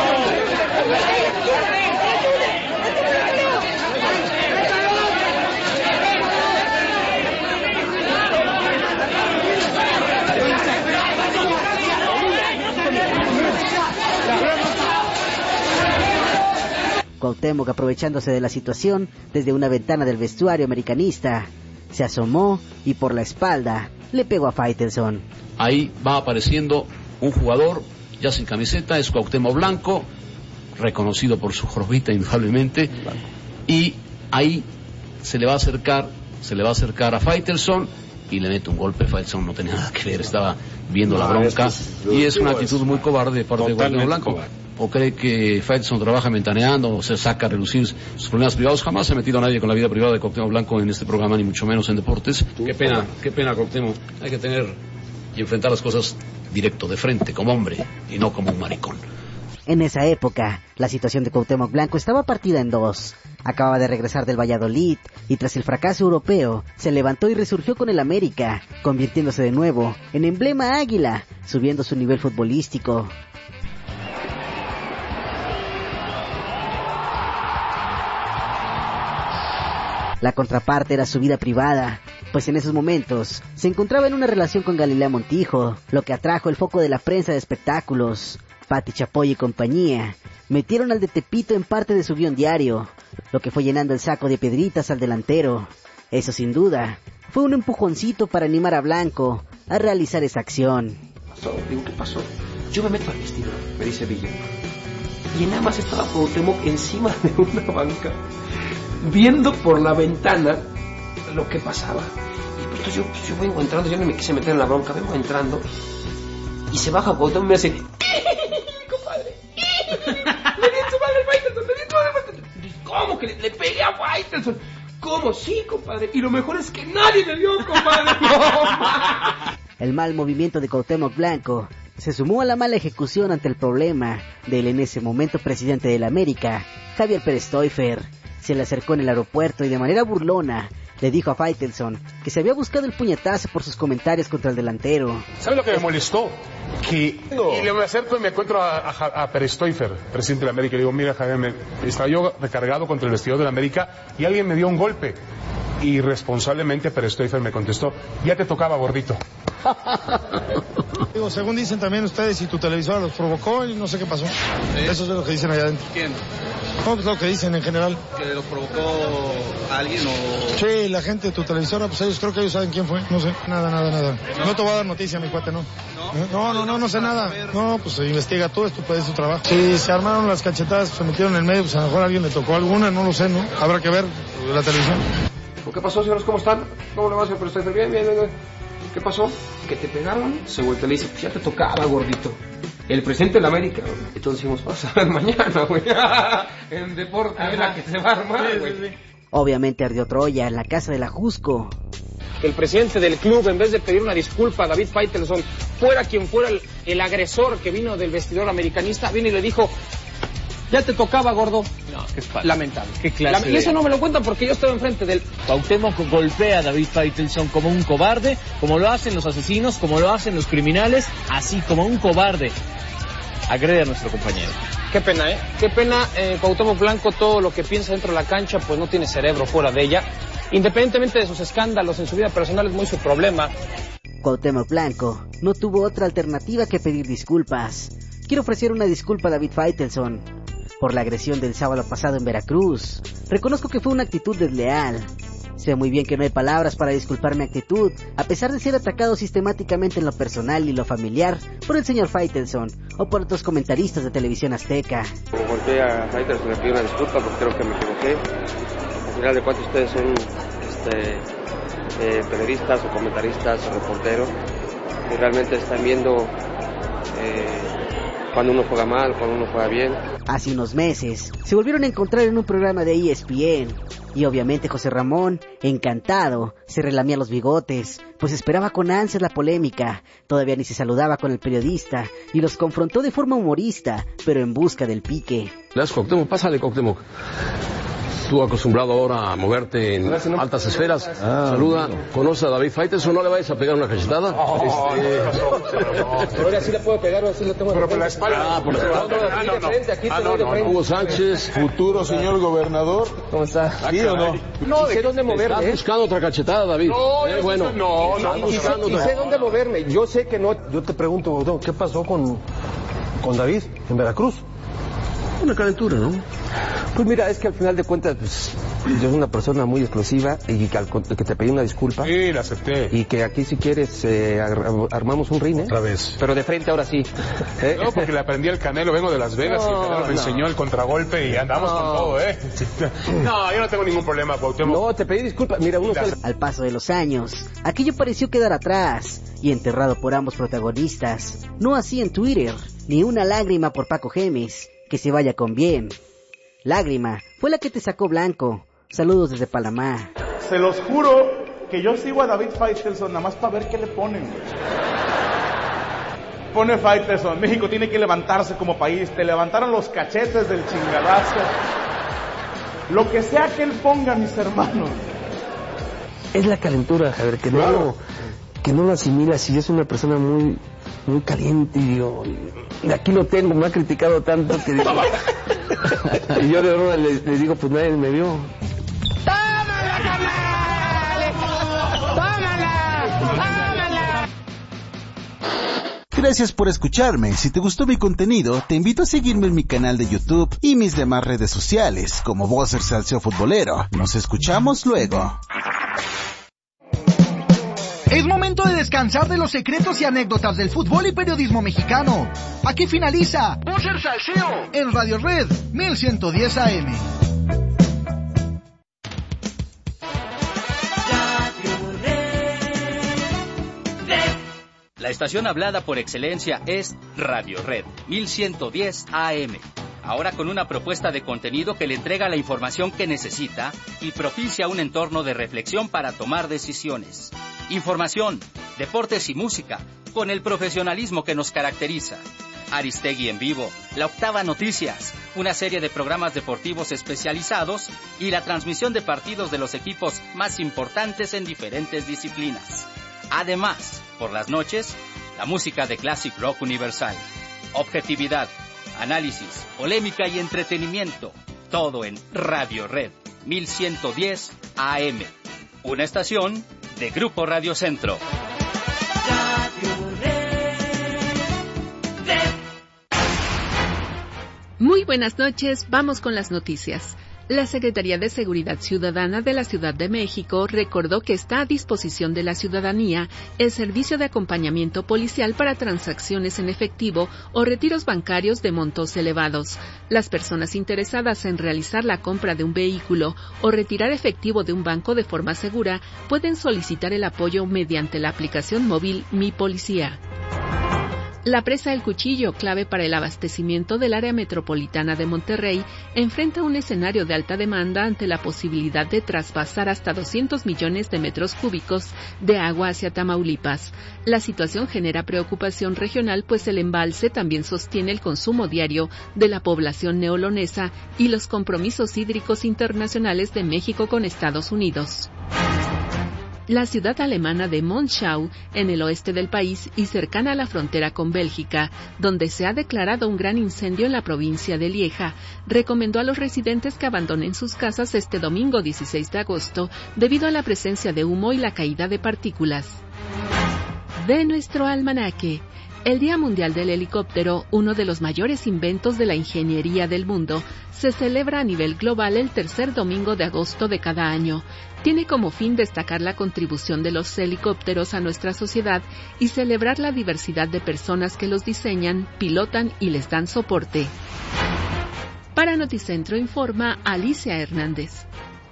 Cuauhtémoc, aprovechándose de la situación, desde una ventana del vestuario americanista, se asomó y por la espalda le pegó a Faitelson. Ahí va apareciendo un jugador ya sin camiseta, es Cuauhtémoc Blanco, reconocido por su jorbita indudablemente, y ahí se le va a acercar, se le va a acercar a Faitelson y le mete un golpe. Faitelson no tenía nada que ver, estaba viendo no, la bronca, es que, y es una actitud muy cobarde de parte de Cuauhtémoc Blanco. Cobarde. ¿O cree que Faitelson trabaja ventaneando o se saca a relucir sus problemas privados? Jamás se ha metido a nadie con la vida privada de Cuauhtémoc Blanco en este programa, ni mucho menos en deportes. Qué pena, qué pena, Cuauhtémoc. Hay que tener y enfrentar las cosas directo, de frente, como hombre, y no como un maricón. En esa época, la situación de Cuauhtémoc Blanco estaba partida en dos. Acababa de regresar del Valladolid, y tras el fracaso europeo, se levantó y resurgió con el América, convirtiéndose de nuevo en emblema águila, subiendo su nivel futbolístico. La contraparte era su vida privada, pues en esos momentos se encontraba en una relación con Galilea Montijo, lo que atrajo el foco de la prensa de espectáculos. Pati Chapoy y compañía metieron al de Tepito en parte de su guión diario, lo que fue llenando el saco de piedritas al delantero. Eso sin duda fue un empujoncito para animar a Blanco a realizar esa acción. Pasó, digo, ¿qué pasó? Yo me meto al vestidor, me dice Villa, y nada más estaba Cuauhtémoc encima de una banca, viendo por la ventana lo que pasaba. Y pues, entonces yo, pues, yo vengo entrando, yo no me quise meter en la bronca, vengo entrando y se baja Cuauhtémoc y me hace, compadre, le di en su madre al Faitelson, le di en su madre al Faitelson. ¿Cómo que le, le pegué a Faitelson? ¿Cómo? Sí, compadre. Y lo mejor es que nadie me vio, compadre. No. El mal movimiento de Cuauhtémoc Blanco se sumó a la mala ejecución ante el problema del en ese momento presidente de la América, Javier Pérez Stoifer. Se le acercó en el aeropuerto y de manera burlona le dijo a Faitelson que se había buscado el puñetazo por sus comentarios contra el delantero. ¿Sabes lo que me molestó? Que no. Y le me acerco y me encuentro a, a, a Pérez Stoifer, presidente de la América, y le digo, mira Javier, me, estaba yo recargado contra el vestidor de la América y alguien me dio un golpe. Y responsablemente Pérez Stoifer me contestó, ya te tocaba, gordito. Digo, según dicen también ustedes, y tu televisora los provocó y no sé qué pasó. ¿Sí? Eso es lo que dicen allá adentro. ¿Quién? No, pues lo que dicen en general. ¿Que los provocó alguien o...? Sí, la gente de tu televisora, pues ellos creo que ellos saben quién fue. No sé, nada, nada, nada. No, no te voy a dar noticia, mi cuate, no. ¿No? No, no, no, no sé nada. No, pues investiga tú, esto puede ser tu trabajo. Si se armaron las cachetadas, se metieron en el medio, pues a lo mejor a alguien le tocó alguna, no lo sé, ¿no? Habrá que ver la televisión. ¿Qué pasó, señores? ¿Cómo están? ¿Cómo le va, señor Pérez Stoifer? Bien, bien, bien. ¿Qué pasó? ¿Que te pegaron? Se voltea y le dice, pues ya te tocaba, gordito. El presidente de la América. Entonces dijimos, vas a ver mañana, güey. En deporte es la que se va a armar, güey. Sí, sí, sí. Obviamente ardió Troya en la casa de la Jusco. El presidente del club, en vez de pedir una disculpa a David Faitelson, fuera quien fuera el, el agresor que vino del vestidor americanista, vino y le dijo, Ya te tocaba, gordo. No, qué espalda. Lamentable. Qué clase Lame- y eso no me lo cuentan porque yo estaba enfrente del... Cuauhtémoc golpea a David Faitelson como un cobarde, como lo hacen los asesinos, como lo hacen los criminales, así como un cobarde agrede a nuestro compañero. Qué pena, ¿eh? Qué pena, eh, Cuauhtémoc Blanco, todo lo que piensa dentro de la cancha, pues no tiene cerebro fuera de ella. Independientemente de sus escándalos en su vida personal, es muy su problema. Cuauhtémoc Blanco no tuvo otra alternativa que pedir disculpas. Quiero ofrecer una disculpa a David Faitelson por la agresión del sábado pasado en Veracruz. Reconozco que fue una actitud desleal. Sé muy bien que no hay palabras para disculpar mi actitud, a pesar de ser atacado sistemáticamente en lo personal y lo familiar por el señor Faitelson o por otros comentaristas de Televisión Azteca. Como golpeé a Faitelson, le pido una disculpa porque creo que me equivoqué. Al final de cuentas ustedes son este, eh, periodistas o comentaristas o reporteros y realmente están viendo eh, cuando uno juega mal, cuando uno juega bien. Hace unos meses se volvieron a encontrar en un programa de E S P N y obviamente José Ramón, encantado, se relamía los bigotes, pues esperaba con ansias la polémica. Todavía ni se saludaba con el periodista y los confrontó de forma humorista, pero en busca del pique. Le das Cuauhtémoc, pásale Cuauhtémoc. Tú acostumbrado ahora a moverte en altas esferas, ah, saluda, no. Conoce a David Faitelson, no le vayas a pegar una cachetada. Oh, este... Pero ahora sí le puedo pegar, ahora sí le tengo. Pero por la espalda. Ah, por la espalda. Ah, no, no. Aquí ah, no, no, no. Hugo Sánchez, futuro señor gobernador. ¿Cómo está? ¿Sí o no? No, ¿de dónde moverme? Estás buscando otra cachetada, David. No, eh, bueno, no, no, no. Y sé, y sé dónde moverme. Yo sé que no. Yo te pregunto, ¿qué pasó con, con David en Veracruz? Una calentura, ¿no? Pues mira, es que al final de cuentas, pues, yo soy una persona muy explosiva y que, al, que te pedí una disculpa. Sí, la acepté. Y que aquí, si quieres, eh, armamos un ring, ¿eh? Otra vez. Pero de frente ahora sí. ¿Eh? No, porque le aprendí al Canelo, vengo de Las Vegas no, y el Canelo me no. enseñó el contragolpe y andamos no. con todo, ¿eh? No, yo no tengo ningún problema, Cuauhtémoc. No, te pedí disculpas. Mira, uno al, al paso de los años, aquello pareció quedar atrás y enterrado por ambos protagonistas. No así en Twitter, ni una lágrima por Paco Gemes. Que se vaya con bien. Lágrima fue la que te sacó Blanco. Saludos desde Panamá. Se los juro que yo sigo a David Faitelson nada más para ver qué le ponen. Pone Faitelson, México tiene que levantarse como país. Te levantaron los cachetes del chingadazo. Lo que sea que él ponga, mis hermanos. Es la calentura, Javier, que claro. no, que no lo asimila. Si es una persona muy... muy caliente y digo, de aquí lo tengo, me ha criticado tanto que digo, y yo de verdad le, le digo, pues nadie me vio. ¡Tómala, carnal! ¡Tómala! ¡Tómala! Gracias por escucharme. Si te gustó mi contenido, te invito a seguirme en mi canal de YouTube y mis demás redes sociales, como Bozzer Salseo Futbolero. Nos escuchamos luego. Es momento de descansar de los secretos y anécdotas del fútbol y periodismo mexicano. Aquí finaliza Bozzer Salseo en Radio Red mil ciento diez A M. La estación hablada por excelencia es Radio Red mil ciento diez A M. Ahora con una propuesta de contenido que le entrega la información que necesita y propicia un entorno de reflexión para tomar decisiones. Información, deportes y música, con el profesionalismo que nos caracteriza. Aristegui en vivo, La Octava Noticias, una serie de programas deportivos especializados y la transmisión de partidos de los equipos más importantes en diferentes disciplinas. Además, por las noches, la música de Classic Rock Universal. Objetividad, análisis, polémica y entretenimiento. Todo en Radio Red mil ciento diez A M. Una estación de Grupo Radio Centro. Muy buenas noches, vamos con las noticias. La Secretaría de Seguridad Ciudadana de la Ciudad de México recordó que está a disposición de la ciudadanía el servicio de acompañamiento policial para transacciones en efectivo o retiros bancarios de montos elevados. Las personas interesadas en realizar la compra de un vehículo o retirar efectivo de un banco de forma segura pueden solicitar el apoyo mediante la aplicación móvil Mi Policía. La presa El Cuchillo, clave para el abastecimiento del área metropolitana de Monterrey, enfrenta un escenario de alta demanda ante la posibilidad de traspasar hasta doscientos millones de metros cúbicos de agua hacia Tamaulipas. La situación genera preocupación regional, pues el embalse también sostiene el consumo diario de la población neolonesa y los compromisos hídricos internacionales de México con Estados Unidos. La ciudad alemana de Monschau, en el oeste del país y cercana a la frontera con Bélgica, donde se ha declarado un gran incendio en la provincia de Lieja, recomendó a los residentes que abandonen sus casas este domingo dieciséis de agosto debido a la presencia de humo y la caída de partículas. De nuestro almanaque. El Día Mundial del Helicóptero, uno de los mayores inventos de la ingeniería del mundo, se celebra a nivel global el tercer domingo de agosto de cada año. Tiene como fin destacar la contribución de los helicópteros a nuestra sociedad y celebrar la diversidad de personas que los diseñan, pilotan y les dan soporte. Para Noticentro informa Alicia Hernández.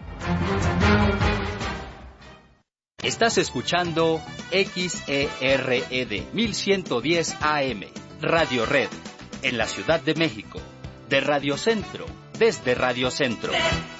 Estás escuchando X E R E D mil ciento diez A M, Radio Red, en la Ciudad de México, de Radio Centro, desde Radio Centro.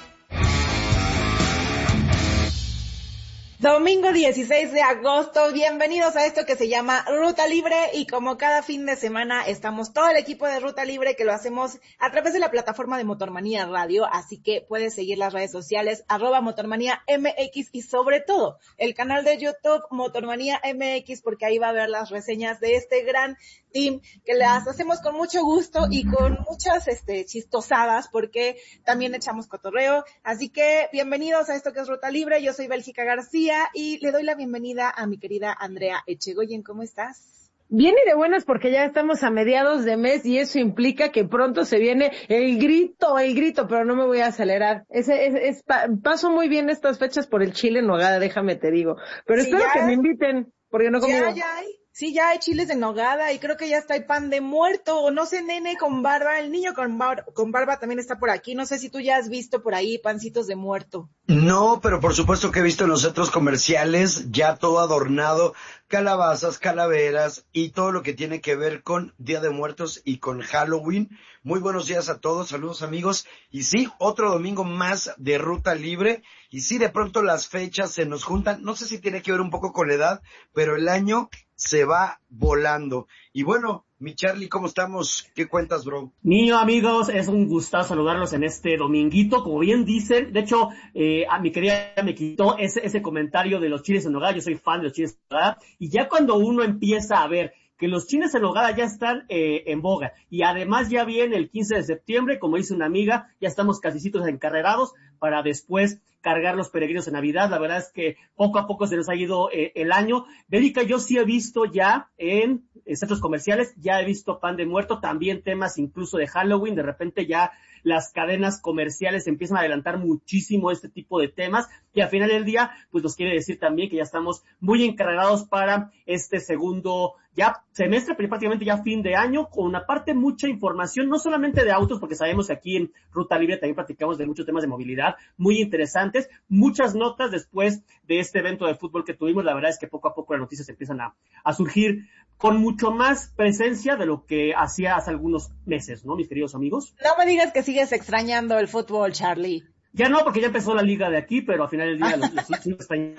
Domingo dieciséis de agosto, bienvenidos a esto que se llama Ruta Libre y como cada fin de semana estamos todo el equipo de Ruta Libre que lo hacemos a través de la plataforma de Motormanía Radio, así que puedes seguir las redes sociales arroba Motormanía M X y sobre todo el canal de YouTube Motormanía M X porque ahí va a ver las reseñas de este gran team que las hacemos con mucho gusto y con muchas este chistosadas porque también echamos cotorreo, así que bienvenidos a esto que es Ruta Libre, yo soy Bélgica García y le doy la bienvenida a mi querida Andrea Echegoyen. ¿Cómo estás? Bien y de buenas porque ya estamos a mediados de mes y eso implica que pronto se viene el grito, el grito, pero no me voy a acelerar. Ese, es, es, paso muy bien estas fechas por el chile en nogada, déjame te digo. Pero sí, espero ya, que me inviten, porque no conmigo. Ya, ya hay. Sí, ya hay chiles de nogada y creo que ya está el pan de muerto, o no sé, nene con barba, el niño con, bar, con barba también está por aquí, no sé si tú ya has visto por ahí pancitos de muerto. No, pero por supuesto que he visto en los centros comerciales ya todo adornado, calabazas, calaveras y todo lo que tiene que ver con Día de Muertos y con Halloween. Muy buenos días a todos, saludos amigos, y sí, otro domingo más de Ruta Libre, y sí, de pronto las fechas se nos juntan, no sé si tiene que ver un poco con la edad, pero el año se va volando. Y bueno, mi Charlie, ¿cómo estamos? ¿Qué cuentas, bro? Niño, amigos, es un gustazo saludarlos en este dominguito, como bien dicen. De hecho, eh, a mi querida me quitó ese, ese comentario de los chiles en nogada. Yo soy fan de los chiles en nogada. Y ya cuando uno empieza a ver que los chiles en nogada ya están eh, en boga. Y además ya viene el quince de septiembre, como dice una amiga, ya estamos casicitos encarrerados para después cargar los peregrinos en Navidad. La verdad es que poco a poco se nos ha ido eh, el año. Bélgica, yo sí he visto ya en, en centros comerciales, ya he visto pan de muerto, también temas incluso de Halloween. De repente ya las cadenas comerciales empiezan a adelantar muchísimo este tipo de temas y al final del día pues nos quiere decir también que ya estamos muy encargados para este segundo ya semestre, pero prácticamente ya fin de año, con una parte mucha información, no solamente de autos, porque sabemos que aquí en Ruta Libre también platicamos de muchos temas de movilidad muy interesantes, muchas notas después de este evento de fútbol que tuvimos. La verdad es que poco a poco las noticias empiezan a, a surgir con mucho más presencia de lo que hacía hace algunos meses, ¿no, mis queridos amigos? No me digas que sigues extrañando el fútbol, Charlie. Ya no, porque ya empezó la liga de aquí, pero al final del día los, los, los están...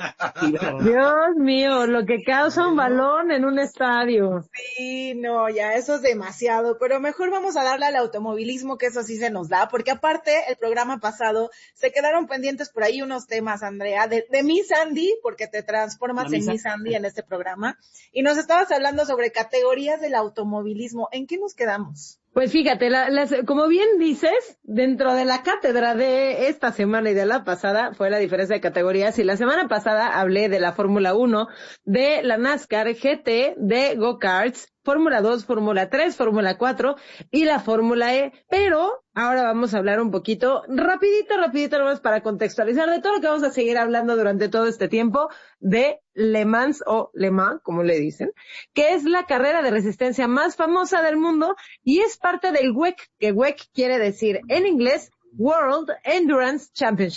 Dios mío, lo que causa un balón en un estadio. Sí, no, ya eso es demasiado, pero mejor vamos a darle al automovilismo, que eso sí se nos da, porque aparte el programa pasado se quedaron pendientes por ahí unos temas, Andrea, de, de Miss Andy, porque te transformas en Miss Andy en este programa, y nos estabas hablando sobre categorías del automovilismo. ¿En qué nos quedamos? Pues fíjate, la, las, como bien dices, dentro de la cátedra de esta semana y de la pasada fue la diferencia de categorías, y la semana pasada hablé de la Fórmula uno, de la NASCAR G T, de Go-Karts, Fórmula dos, Fórmula tres, Fórmula cuatro y la Fórmula E, pero ahora vamos a hablar un poquito, rapidito, rapidito nomás para contextualizar de todo lo que vamos a seguir hablando durante todo este tiempo de Le Mans o Le Mans, como le dicen, que es la carrera de resistencia más famosa del mundo y es parte del W E C, que W E C quiere decir en inglés World Endurance Championship.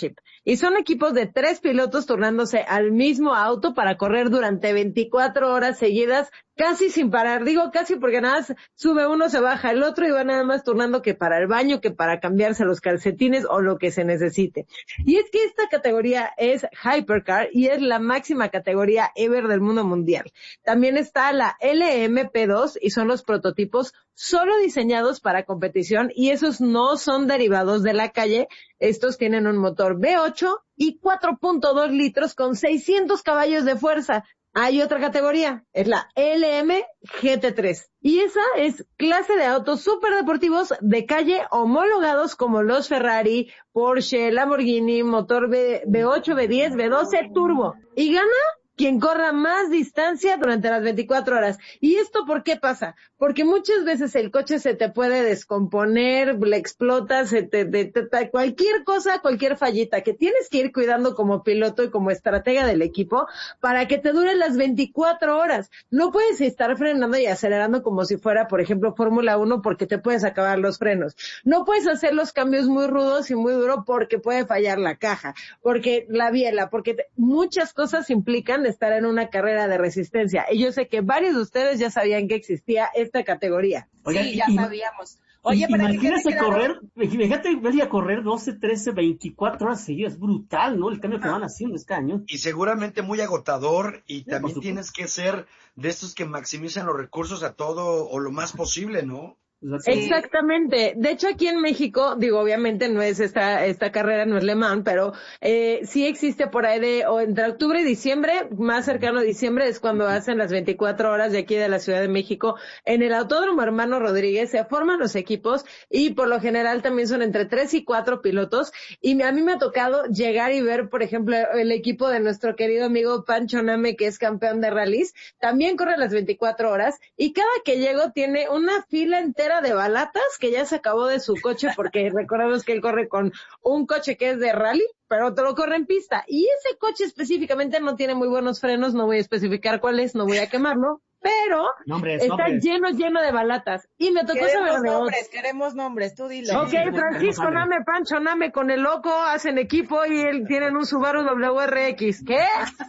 Y son equipos de tres pilotos turnándose al mismo auto para correr durante veinticuatro horas seguidas, casi sin parar. Digo casi porque nada más sube uno, se baja el otro y va nada más turnando que para el baño, que para cambiarse los calcetines o lo que se necesite. Y es que esta categoría es Hypercar y es la máxima categoría ever del mundo mundial. También está la L M P dos y son los prototipos solo diseñados para competición y esos no son derivados de la calle. Estos tienen un motor V ocho y cuatro punto dos litros con seiscientos caballos de fuerza. Hay otra categoría, es la L M G T tres. Y esa es clase de autos superdeportivos de calle homologados como los Ferrari, Porsche, Lamborghini, motor V ocho, V diez, V doce, turbo. Y gana quien corra más distancia durante las veinticuatro horas. ¿Y esto por qué pasa? Porque muchas veces el coche se te puede descomponer, le explota, se te, te, te, cualquier cosa, cualquier fallita, que tienes que ir cuidando como piloto y como estratega del equipo para que te duren las veinticuatro horas. No puedes estar frenando y acelerando como si fuera, por ejemplo, Fórmula uno porque te puedes acabar los frenos. No puedes hacer los cambios muy rudos y muy duros porque puede fallar la caja, porque la biela, porque te, muchas cosas implican de estar en una carrera de resistencia. Y yo sé que varios de ustedes ya sabían que existía esta categoría. Oigan, sí, ya y, sabíamos. Oye, pero imagínate correr, fíjate, verle a correr doce, trece, veinticuatro horas seguidas. Es brutal, ¿no? El cambio que van haciendo es cañón. Y seguramente muy agotador y sí, también tienes que ser de estos que maximizan los recursos a todo o lo más posible, ¿no? Exactamente. De hecho, aquí en México, digo, obviamente no es esta esta carrera, no es Le Mans, pero eh, sí existe por ahí de, o entre octubre y diciembre, más cercano a diciembre, es cuando hacen las veinticuatro horas de aquí de la Ciudad de México. En el Autódromo Hermano Rodríguez se forman los equipos y por lo general también son entre tres y cuatro pilotos. Y a mí me ha tocado llegar y ver, por ejemplo, el equipo de nuestro querido amigo Pancho Name, que es campeón de rallies, también corre las veinticuatro horas y cada que llego tiene una fila entera de balatas que ya se acabó de su coche porque recordemos que él corre con un coche que es de rally, pero otro lo corre en pista y ese coche específicamente no tiene muy buenos frenos, no voy a especificar cuál es, no voy a quemarlo, pero nombres, está nombres. lleno, lleno de balatas. Y me tocó queremos saber nombres, queremos nombres, tú dilo. Ok, Francisco Name, Pancho Name con el loco hacen equipo y él tienen un Subaru W R X. ¿Qué?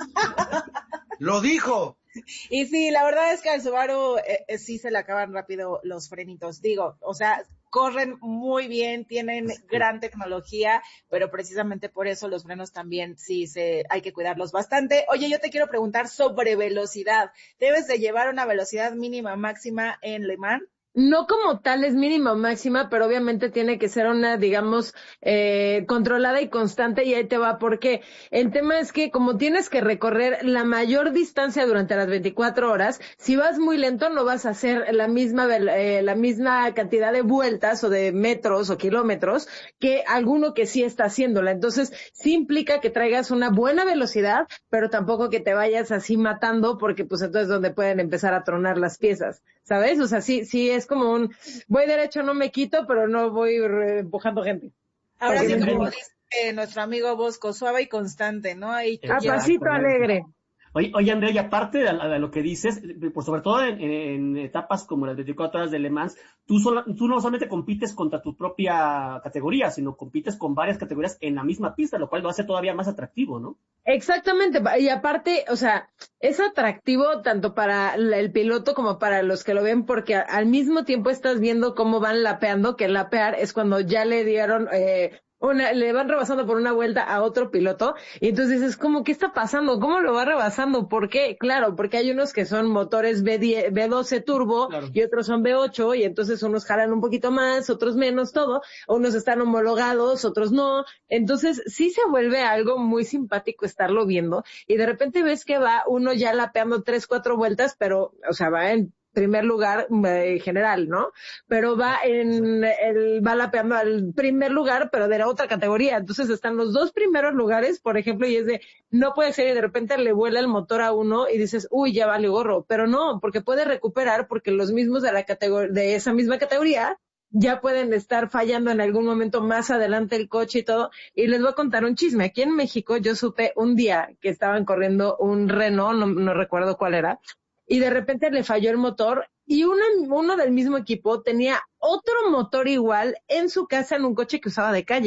¡Lo dijo! Y sí, la verdad es que al Subaru eh, eh, sí se le acaban rápido los frenitos. Digo, o sea, corren muy bien, tienen gran tecnología, pero precisamente por eso los frenos también sí se hay que cuidarlos bastante. Oye, yo te quiero preguntar sobre velocidad. ¿Debes de llevar una velocidad mínima máxima en Le Mans? No como tal es mínima o máxima, pero obviamente tiene que ser una, digamos, eh, controlada y constante, y ahí te va, porque el tema es que como tienes que recorrer la mayor distancia durante las veinticuatro horas, si vas muy lento no vas a hacer la misma, eh, la misma cantidad de vueltas o de metros o kilómetros que alguno que sí está haciéndola. Entonces, sí implica que traigas una buena velocidad, pero tampoco que te vayas así matando, porque pues entonces es donde pueden empezar a tronar las piezas, ¿sabes? O sea, sí, sí es como un, voy derecho, no me quito, pero no voy empujando gente. Ahora sí, como dice eh, nuestro amigo Bosco, suave y constante, ¿no? Ahí a pasito alegre. Oye, oye, Andrea, y aparte de, de lo que dices, pues sobre todo en, en etapas como las veinticuatro horas de Le Mans, tú, sola, tú no solamente compites contra tu propia categoría, sino compites con varias categorías en la misma pista, lo cual lo hace todavía más atractivo, ¿no? Exactamente, y aparte, o sea, es atractivo tanto para el piloto como para los que lo ven, porque al mismo tiempo estás viendo cómo van lapeando, que lapear es cuando ya le dieron... eh Una, le van rebasando por una vuelta a otro piloto, y entonces es como, ¿qué está pasando? ¿Cómo lo va rebasando? ¿Por qué? Claro, porque hay unos que son motores V diez, V doce turbo, claro, y otros son V ocho, y entonces unos jalan un poquito más, otros menos, todo, unos están homologados, otros no, entonces sí se vuelve algo muy simpático estarlo viendo, y de repente ves que va uno ya lapeando tres, cuatro vueltas, pero, o sea, va en primer lugar eh, general, ¿no? Pero va en el va lapeando al primer lugar, pero de la otra categoría. Entonces están los dos primeros lugares, por ejemplo, y es de, no puede ser, y de repente le vuela el motor a uno y dices, uy, ya vale gorro. Pero no, porque puede recuperar, porque los mismos de la categoría, de esa misma categoría, ya pueden estar fallando en algún momento más adelante el coche y todo. Y les voy a contar un chisme. Aquí en México yo supe un día que estaban corriendo un Renault, no, no recuerdo cuál era, y de repente le falló el motor, y uno, uno del mismo equipo tenía otro motor igual en su casa en un coche que usaba de calle.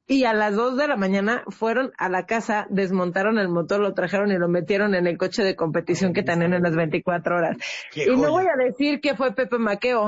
y a las dos de la mañana fueron a la casa, desmontaron el motor, lo trajeron y lo metieron en el coche de competición que tenían en las veinticuatro horas. Y no voy a decir que fue Pepe Maqueo.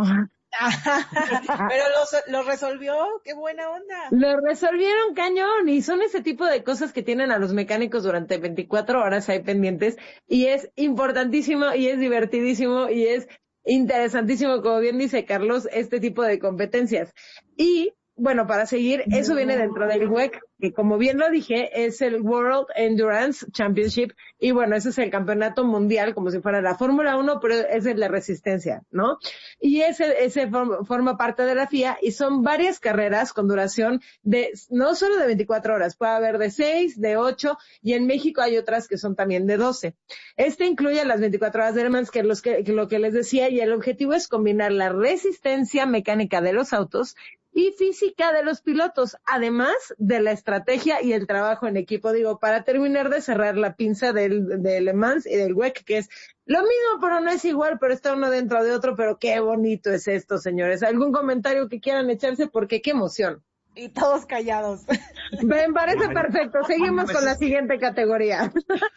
Pero lo, lo resolvió, qué buena onda. Lo resolvieron cañón, y son ese tipo de cosas que tienen a los mecánicos durante veinticuatro horas ahí pendientes, y es importantísimo, y es divertidísimo, y es interesantísimo, como bien dice Carlos, este tipo de competencias. Y bueno, para seguir, eso viene dentro del W E C, que como bien lo dije, es el World Endurance Championship, y bueno, ese es el campeonato mundial, como si fuera la Fórmula uno, pero es el de resistencia, ¿no? Y ese, ese form, forma parte de la F I A, y son varias carreras con duración de, no solo de veinticuatro horas, puede haber de seis, de ocho, y en México hay otras que son también de doce. Este incluye las veinticuatro horas de Le Mans, que es los que, que lo que les decía, y el objetivo es combinar la resistencia mecánica de los autos y física de los pilotos, además de la estrategia y el trabajo en equipo. Digo, para terminar de cerrar la pinza del, de Le Mans y del W E C, que es lo mismo, pero no es igual, pero está uno dentro de otro, pero qué bonito es esto, señores. ¿Algún comentario que quieran echarse? Porque qué emoción. Y todos callados. Me parece perfecto. Seguimos con la siguiente categoría.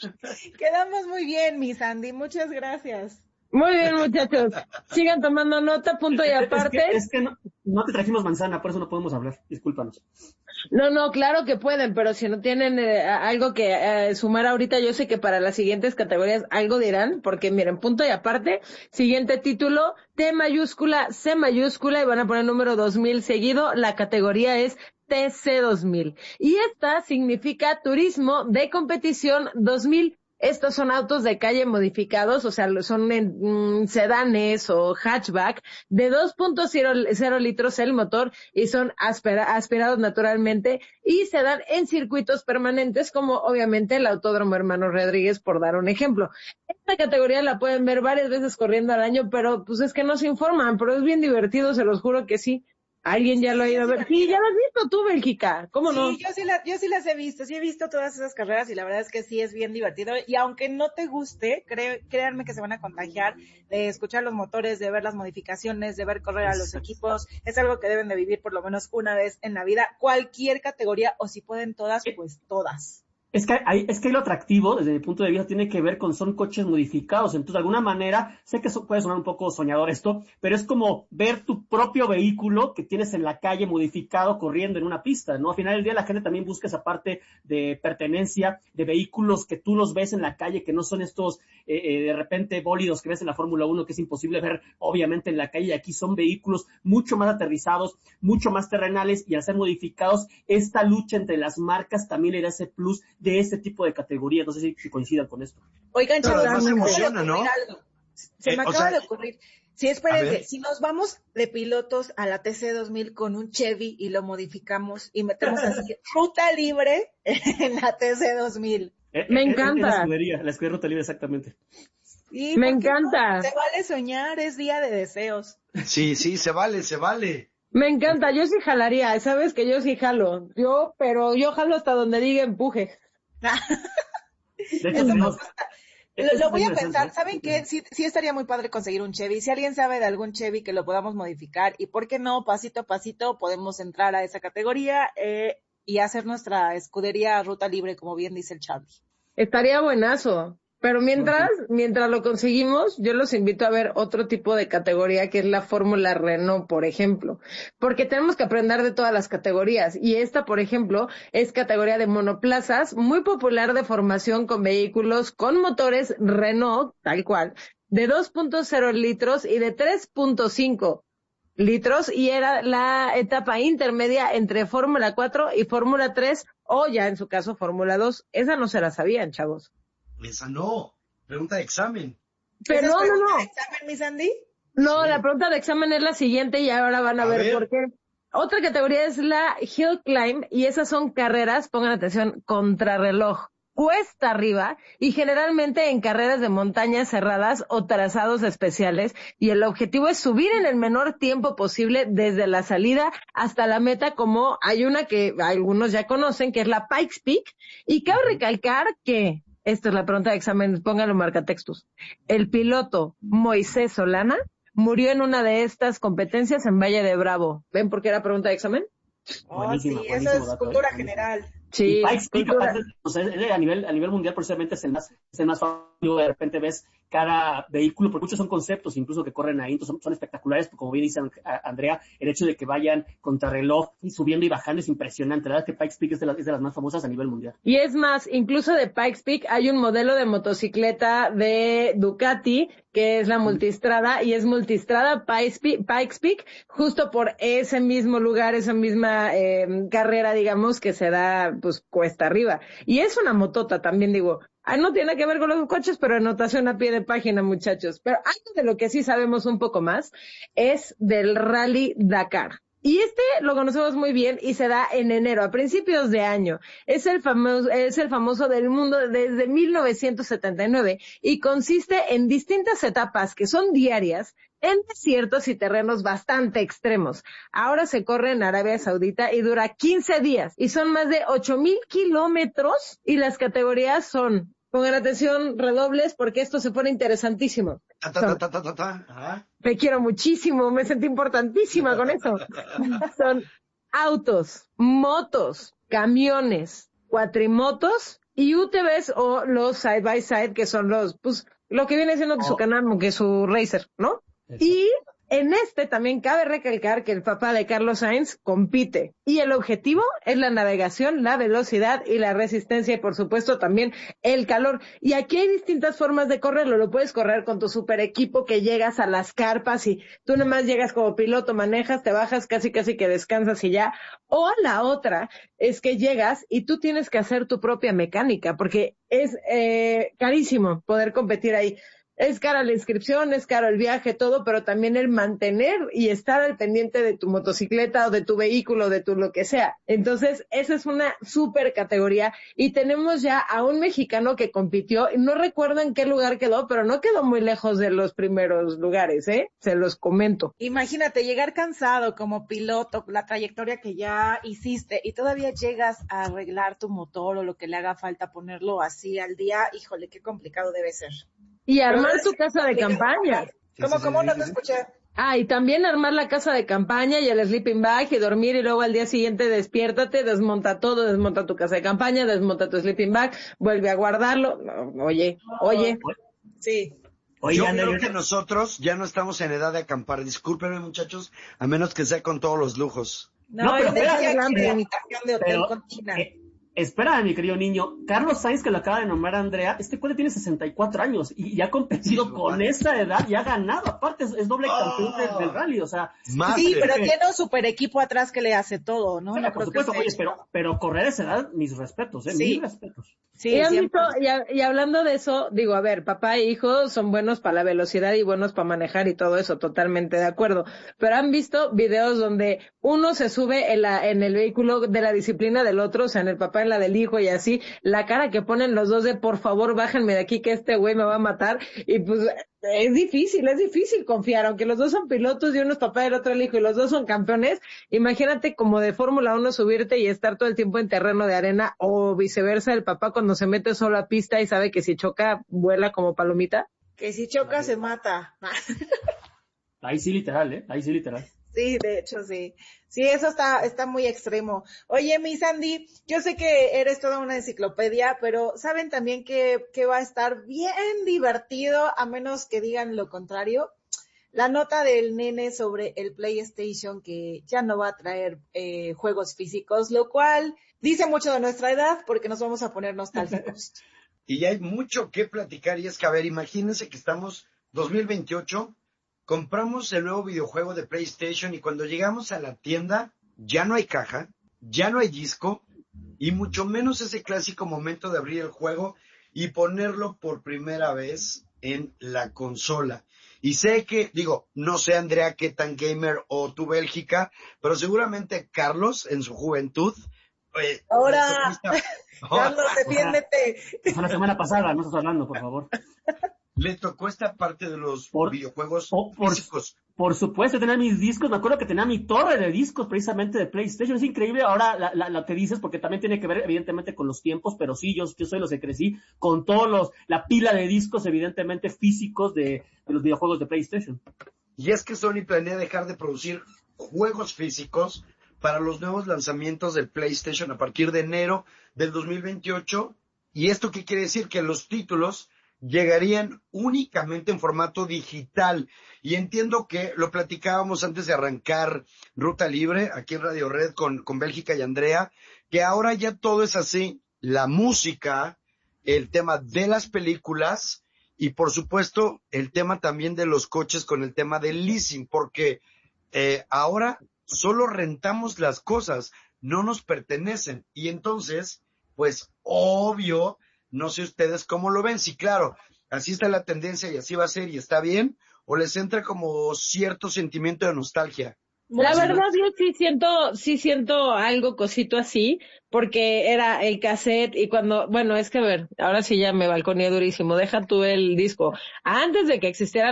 Quedamos muy bien, mi Sandy. Muchas gracias. Muy bien, muchachos. Sigan tomando nota, punto y aparte. Es que, es que no, no te trajimos manzana, por eso no podemos hablar. Discúlpanos. No, no, claro que pueden, pero si no tienen eh, algo que eh, sumar ahorita, yo sé que para las siguientes categorías algo dirán, porque miren, punto y aparte, siguiente título, T mayúscula, C mayúscula, y van a poner número dos mil seguido, la categoría es T C dos mil. Y esta significa Turismo de Competición dos mil. Estos son autos de calle modificados, o sea, son mm, sedanes o hatchback de dos punto cero litros el motor, y son aspira, aspirados naturalmente, y se dan en circuitos permanentes, como obviamente el Autódromo Hermano Rodríguez, por dar un ejemplo. Esta categoría la pueden ver varias veces corriendo al año, pero pues es que no se informan, pero es bien divertido, se los juro que sí. ¿Alguien ya lo ha ido a ver? Sí, ya lo has visto tú, Bélgica. ¿Cómo no? Sí, yo sí, la, yo sí las he visto. Sí he visto todas esas carreras y la verdad es que sí es bien divertido. Y aunque no te guste, cre- créanme que se van a contagiar de escuchar los motores, de ver las modificaciones, de ver correr a los equipos. Es algo que deben de vivir por lo menos una vez en la vida. Cualquier categoría, o si pueden todas, pues todas. Es que hay, es que lo atractivo, desde mi punto de vista, tiene que ver con son coches modificados. Entonces, de alguna manera, sé que eso puede sonar un poco soñador esto, pero es como ver tu propio vehículo que tienes en la calle modificado corriendo en una pista, ¿no? Al final del día la gente también busca esa parte de pertenencia, de vehículos que tú los ves en la calle, que no son estos, eh, eh, de repente, bólidos que ves en la Fórmula uno, que es imposible ver, obviamente, en la calle. Aquí son vehículos mucho más aterrizados, mucho más terrenales, y al ser modificados, esta lucha entre las marcas también le da ese plus de este tipo de categorías. No sé si, si coincidan con esto. Oigan, chavos, además se me emociona, acaba de ¿no? ocurrir algo. Se Eh, me o acaba sea, de ocurrir. Sí, espérense, si nos vamos de pilotos a la T C dos mil con un Chevy y lo modificamos y metemos así ruta libre en la T C dos mil. Eh, Me eh, encanta. La escudería, la escudería Ruta Libre, exactamente. Sí, me ¿por qué encanta. no? Se vale soñar, es día de deseos. Sí, sí, se vale, se vale. Me encanta, yo sí jalaría, sabes que yo sí jalo. Yo, pero yo jalo hasta donde diga empuje. De hecho, tenemos, Lo, lo voy a pensar, ¿saben qué? Sí, sí estaría muy padre conseguir un Chevy. Si alguien sabe de algún Chevy que lo podamos modificar, y por qué no, pasito a pasito, podemos entrar a esa categoría eh, y hacer nuestra escudería ruta libre, como bien dice el Charlie. Estaría buenazo. Pero mientras, mientras lo conseguimos, yo los invito a ver otro tipo de categoría, que es la Fórmula Renault, por ejemplo. Porque tenemos que aprender de todas las categorías. Y esta, por ejemplo, es categoría de monoplazas, muy popular de formación con vehículos con motores Renault, tal cual, de dos punto cero litros y de tres punto cinco litros, y era la etapa intermedia entre Fórmula cuatro y Fórmula tres, o ya en su caso Fórmula dos. Esa no se la sabían, chavos. Esa no. Pregunta de examen. Pero no, no, no. ¿De examen, mi Sandy? No, Sí. la pregunta de examen es la siguiente y ahora van a, A ver, ver. por qué. Otra categoría es la Hill Climb, y esas son carreras, pongan atención, contrarreloj, cuesta arriba, y generalmente en carreras de montañas cerradas o trazados especiales, y el objetivo es subir en el menor tiempo posible desde la salida hasta la meta, como hay una que algunos ya conocen, que es la Pikes Peak, y cabe recalcar que, esta es la pregunta de examen, pónganlo marcatextos, el piloto Moisés Solana murió en una de estas competencias en Valle de Bravo. ¿Ven por qué era pregunta de examen? Oh, buenísimo, sí, buenísimo eso es dato, cultura ¿eh? general. Sí, y Pikes Peak, aparte, o sea, a nivel a nivel mundial precisamente es el más es el más famoso. De repente ves cada vehículo, porque muchos son conceptos incluso que corren ahí, entonces son, son espectaculares, como bien dice Andrea, el hecho de que vayan contrarreloj y subiendo y bajando es impresionante. La verdad es que Pikes Peak es de, las, es de las más famosas a nivel mundial. Y es más, incluso de Pikes Peak hay un modelo de motocicleta de Ducati que es la multistrada, y es multistrada Pikes Peak, Pikes Peak justo por ese mismo lugar, esa misma eh, carrera, digamos, que se da pues cuesta arriba. Y es una motota también, digo, ah, no tiene que ver con los coches, pero anotación a pie de página, muchachos. Pero algo de lo que sí sabemos un poco más es del Rally Dakar. Y este lo conocemos muy bien y se da en enero, a principios de año. Es el famoso, es el famoso del mundo desde mil novecientos setenta y nueve y consiste en distintas etapas que son diarias en desiertos y terrenos bastante extremos. Ahora se corre en Arabia Saudita y dura quince días y son más de ocho mil kilómetros y las categorías son, pongan atención, redobles, porque esto se pone interesantísimo. Ta, ta, ta, ta, ta, ta. Ah. Me quiero muchísimo, me sentí importantísima con eso. Son autos, motos, camiones, cuatrimotos y U T Vs o los side by side, que son los, pues, lo que viene siendo oh. su canal, que es su racer, ¿no? Eso. Y en este también cabe recalcar que el papá de Carlos Sainz compite y el objetivo es la navegación, la velocidad y la resistencia y por supuesto también el calor. Y aquí hay distintas formas de correrlo. Lo puedes correr con tu super equipo que llegas a las carpas y tú nomás llegas como piloto, manejas, te bajas, casi casi que descansas y ya. O la otra es que llegas y tú tienes que hacer tu propia mecánica porque es eh, carísimo poder competir ahí. Es cara la inscripción, es caro el viaje, todo, pero también el mantener y estar al pendiente de tu motocicleta o de tu vehículo, de tu lo que sea. Entonces, esa es una súper categoría y tenemos ya a un mexicano que compitió, no recuerdo en qué lugar quedó, pero no quedó muy lejos de los primeros lugares, ¿eh? Se los comento. Imagínate llegar cansado como piloto, la trayectoria que ya hiciste y todavía llegas a arreglar tu motor o lo que le haga falta ponerlo así al día, híjole, qué complicado debe ser. Y armar tu casa de campaña. ¿Cómo, cómo? No te escuché. Ah, y también armar la casa de campaña y el sleeping bag y dormir y luego al día siguiente despiértate, desmonta todo, desmonta tu casa de campaña, desmonta tu sleeping bag, vuelve a guardarlo. No, oye, oye. Sí. Oye, yo creo que nosotros ya no estamos en edad de acampar. Discúlpenme, muchachos, a menos que sea con todos los lujos. No, no pero espera, decía que la habitación de hotel pero, con China. Eh, Espera, mi querido niño, Carlos Sainz, que lo acaba de nombrar Andrea, este cuate tiene sesenta y cuatro años y, y ha competido sí, con vale. esa edad y ha ganado, aparte es, es doble campeón oh, del rally, o sea. Sí, pero que... tiene un super equipo atrás que le hace todo, ¿no? Pero, no por supuesto, oye, pero, pero correr a esa edad, mis respetos, ¿eh? Sí. Mis respetos. Sí, y, han visto, y, y hablando de eso, digo, a ver, papá e hijo son buenos para la velocidad y buenos para manejar y todo eso, totalmente de acuerdo. Pero han visto videos donde uno se sube en, la, en el vehículo de la disciplina del otro, o sea, en el papá en la del hijo y así, la cara que ponen los dos de por favor bájenme de aquí que este güey me va a matar, y pues es difícil, es difícil confiar, aunque los dos son pilotos y uno es papá y el otro el hijo y los dos son campeones. Imagínate como de Fórmula uno subirte y estar todo el tiempo en terreno de arena o viceversa, el papá cuando se mete solo a pista y sabe que si choca vuela como palomita. Que si choca se mata. Ahí sí literal, ¿eh? Ahí sí literal. Sí, de hecho, sí. Sí, eso está, está muy extremo. Oye, mi Sandy, yo sé que eres toda una enciclopedia, pero saben también que, que va a estar bien divertido, a menos que digan lo contrario. La nota del nene sobre el PlayStation que ya no va a traer eh, juegos físicos, lo cual dice mucho de nuestra edad porque nos vamos a poner nostálgicos. Y hay mucho que platicar y es que, a ver, imagínense que estamos dos mil veintiocho, compramos el nuevo videojuego de PlayStation y cuando llegamos a la tienda ya no hay caja, ya no hay disco y mucho menos ese clásico momento de abrir el juego y ponerlo por primera vez en la consola. Y sé que, digo, no sé Andrea qué tan gamer o tu Bélgica, pero seguramente Carlos en su juventud. Eh, Ahora, Carlos, defiéndete. Fue la semana pasada, no estás hablando, por favor. Le tocó esta parte de los por, videojuegos por, por, físicos. Por supuesto, tenía mis discos, me acuerdo que tenía mi torre de discos precisamente de PlayStation, es increíble ahora la, la, la que dices, porque también tiene que ver evidentemente con los tiempos, pero sí, yo, yo soy los que crecí con todos los, la pila de discos evidentemente físicos de, de los videojuegos de PlayStation. Y es que Sony planea dejar de producir juegos físicos para los nuevos lanzamientos del PlayStation a partir de enero del dos mil veintiocho. ¿Y esto qué quiere decir? Que los títulos llegarían únicamente en formato digital. Y entiendo que lo platicábamos antes de arrancar Ruta Libre, aquí en Radio Red con, con Bélgica y Andrea, que ahora ya todo es así. La música, el tema de las películas y por supuesto el tema también de los coches con el tema del leasing, porque eh, ahora solo rentamos las cosas, no nos pertenecen. Y entonces, pues obvio, no sé ustedes cómo lo ven, si claro, así está la tendencia y así va a ser y está bien, o les entra como cierto sentimiento de nostalgia. La verdad yo sí siento, sí siento algo cosito así, porque era el cassette y cuando, bueno, es que a ver, ahora sí ya me balconeé durísimo, deja tú el disco. Antes de que existiera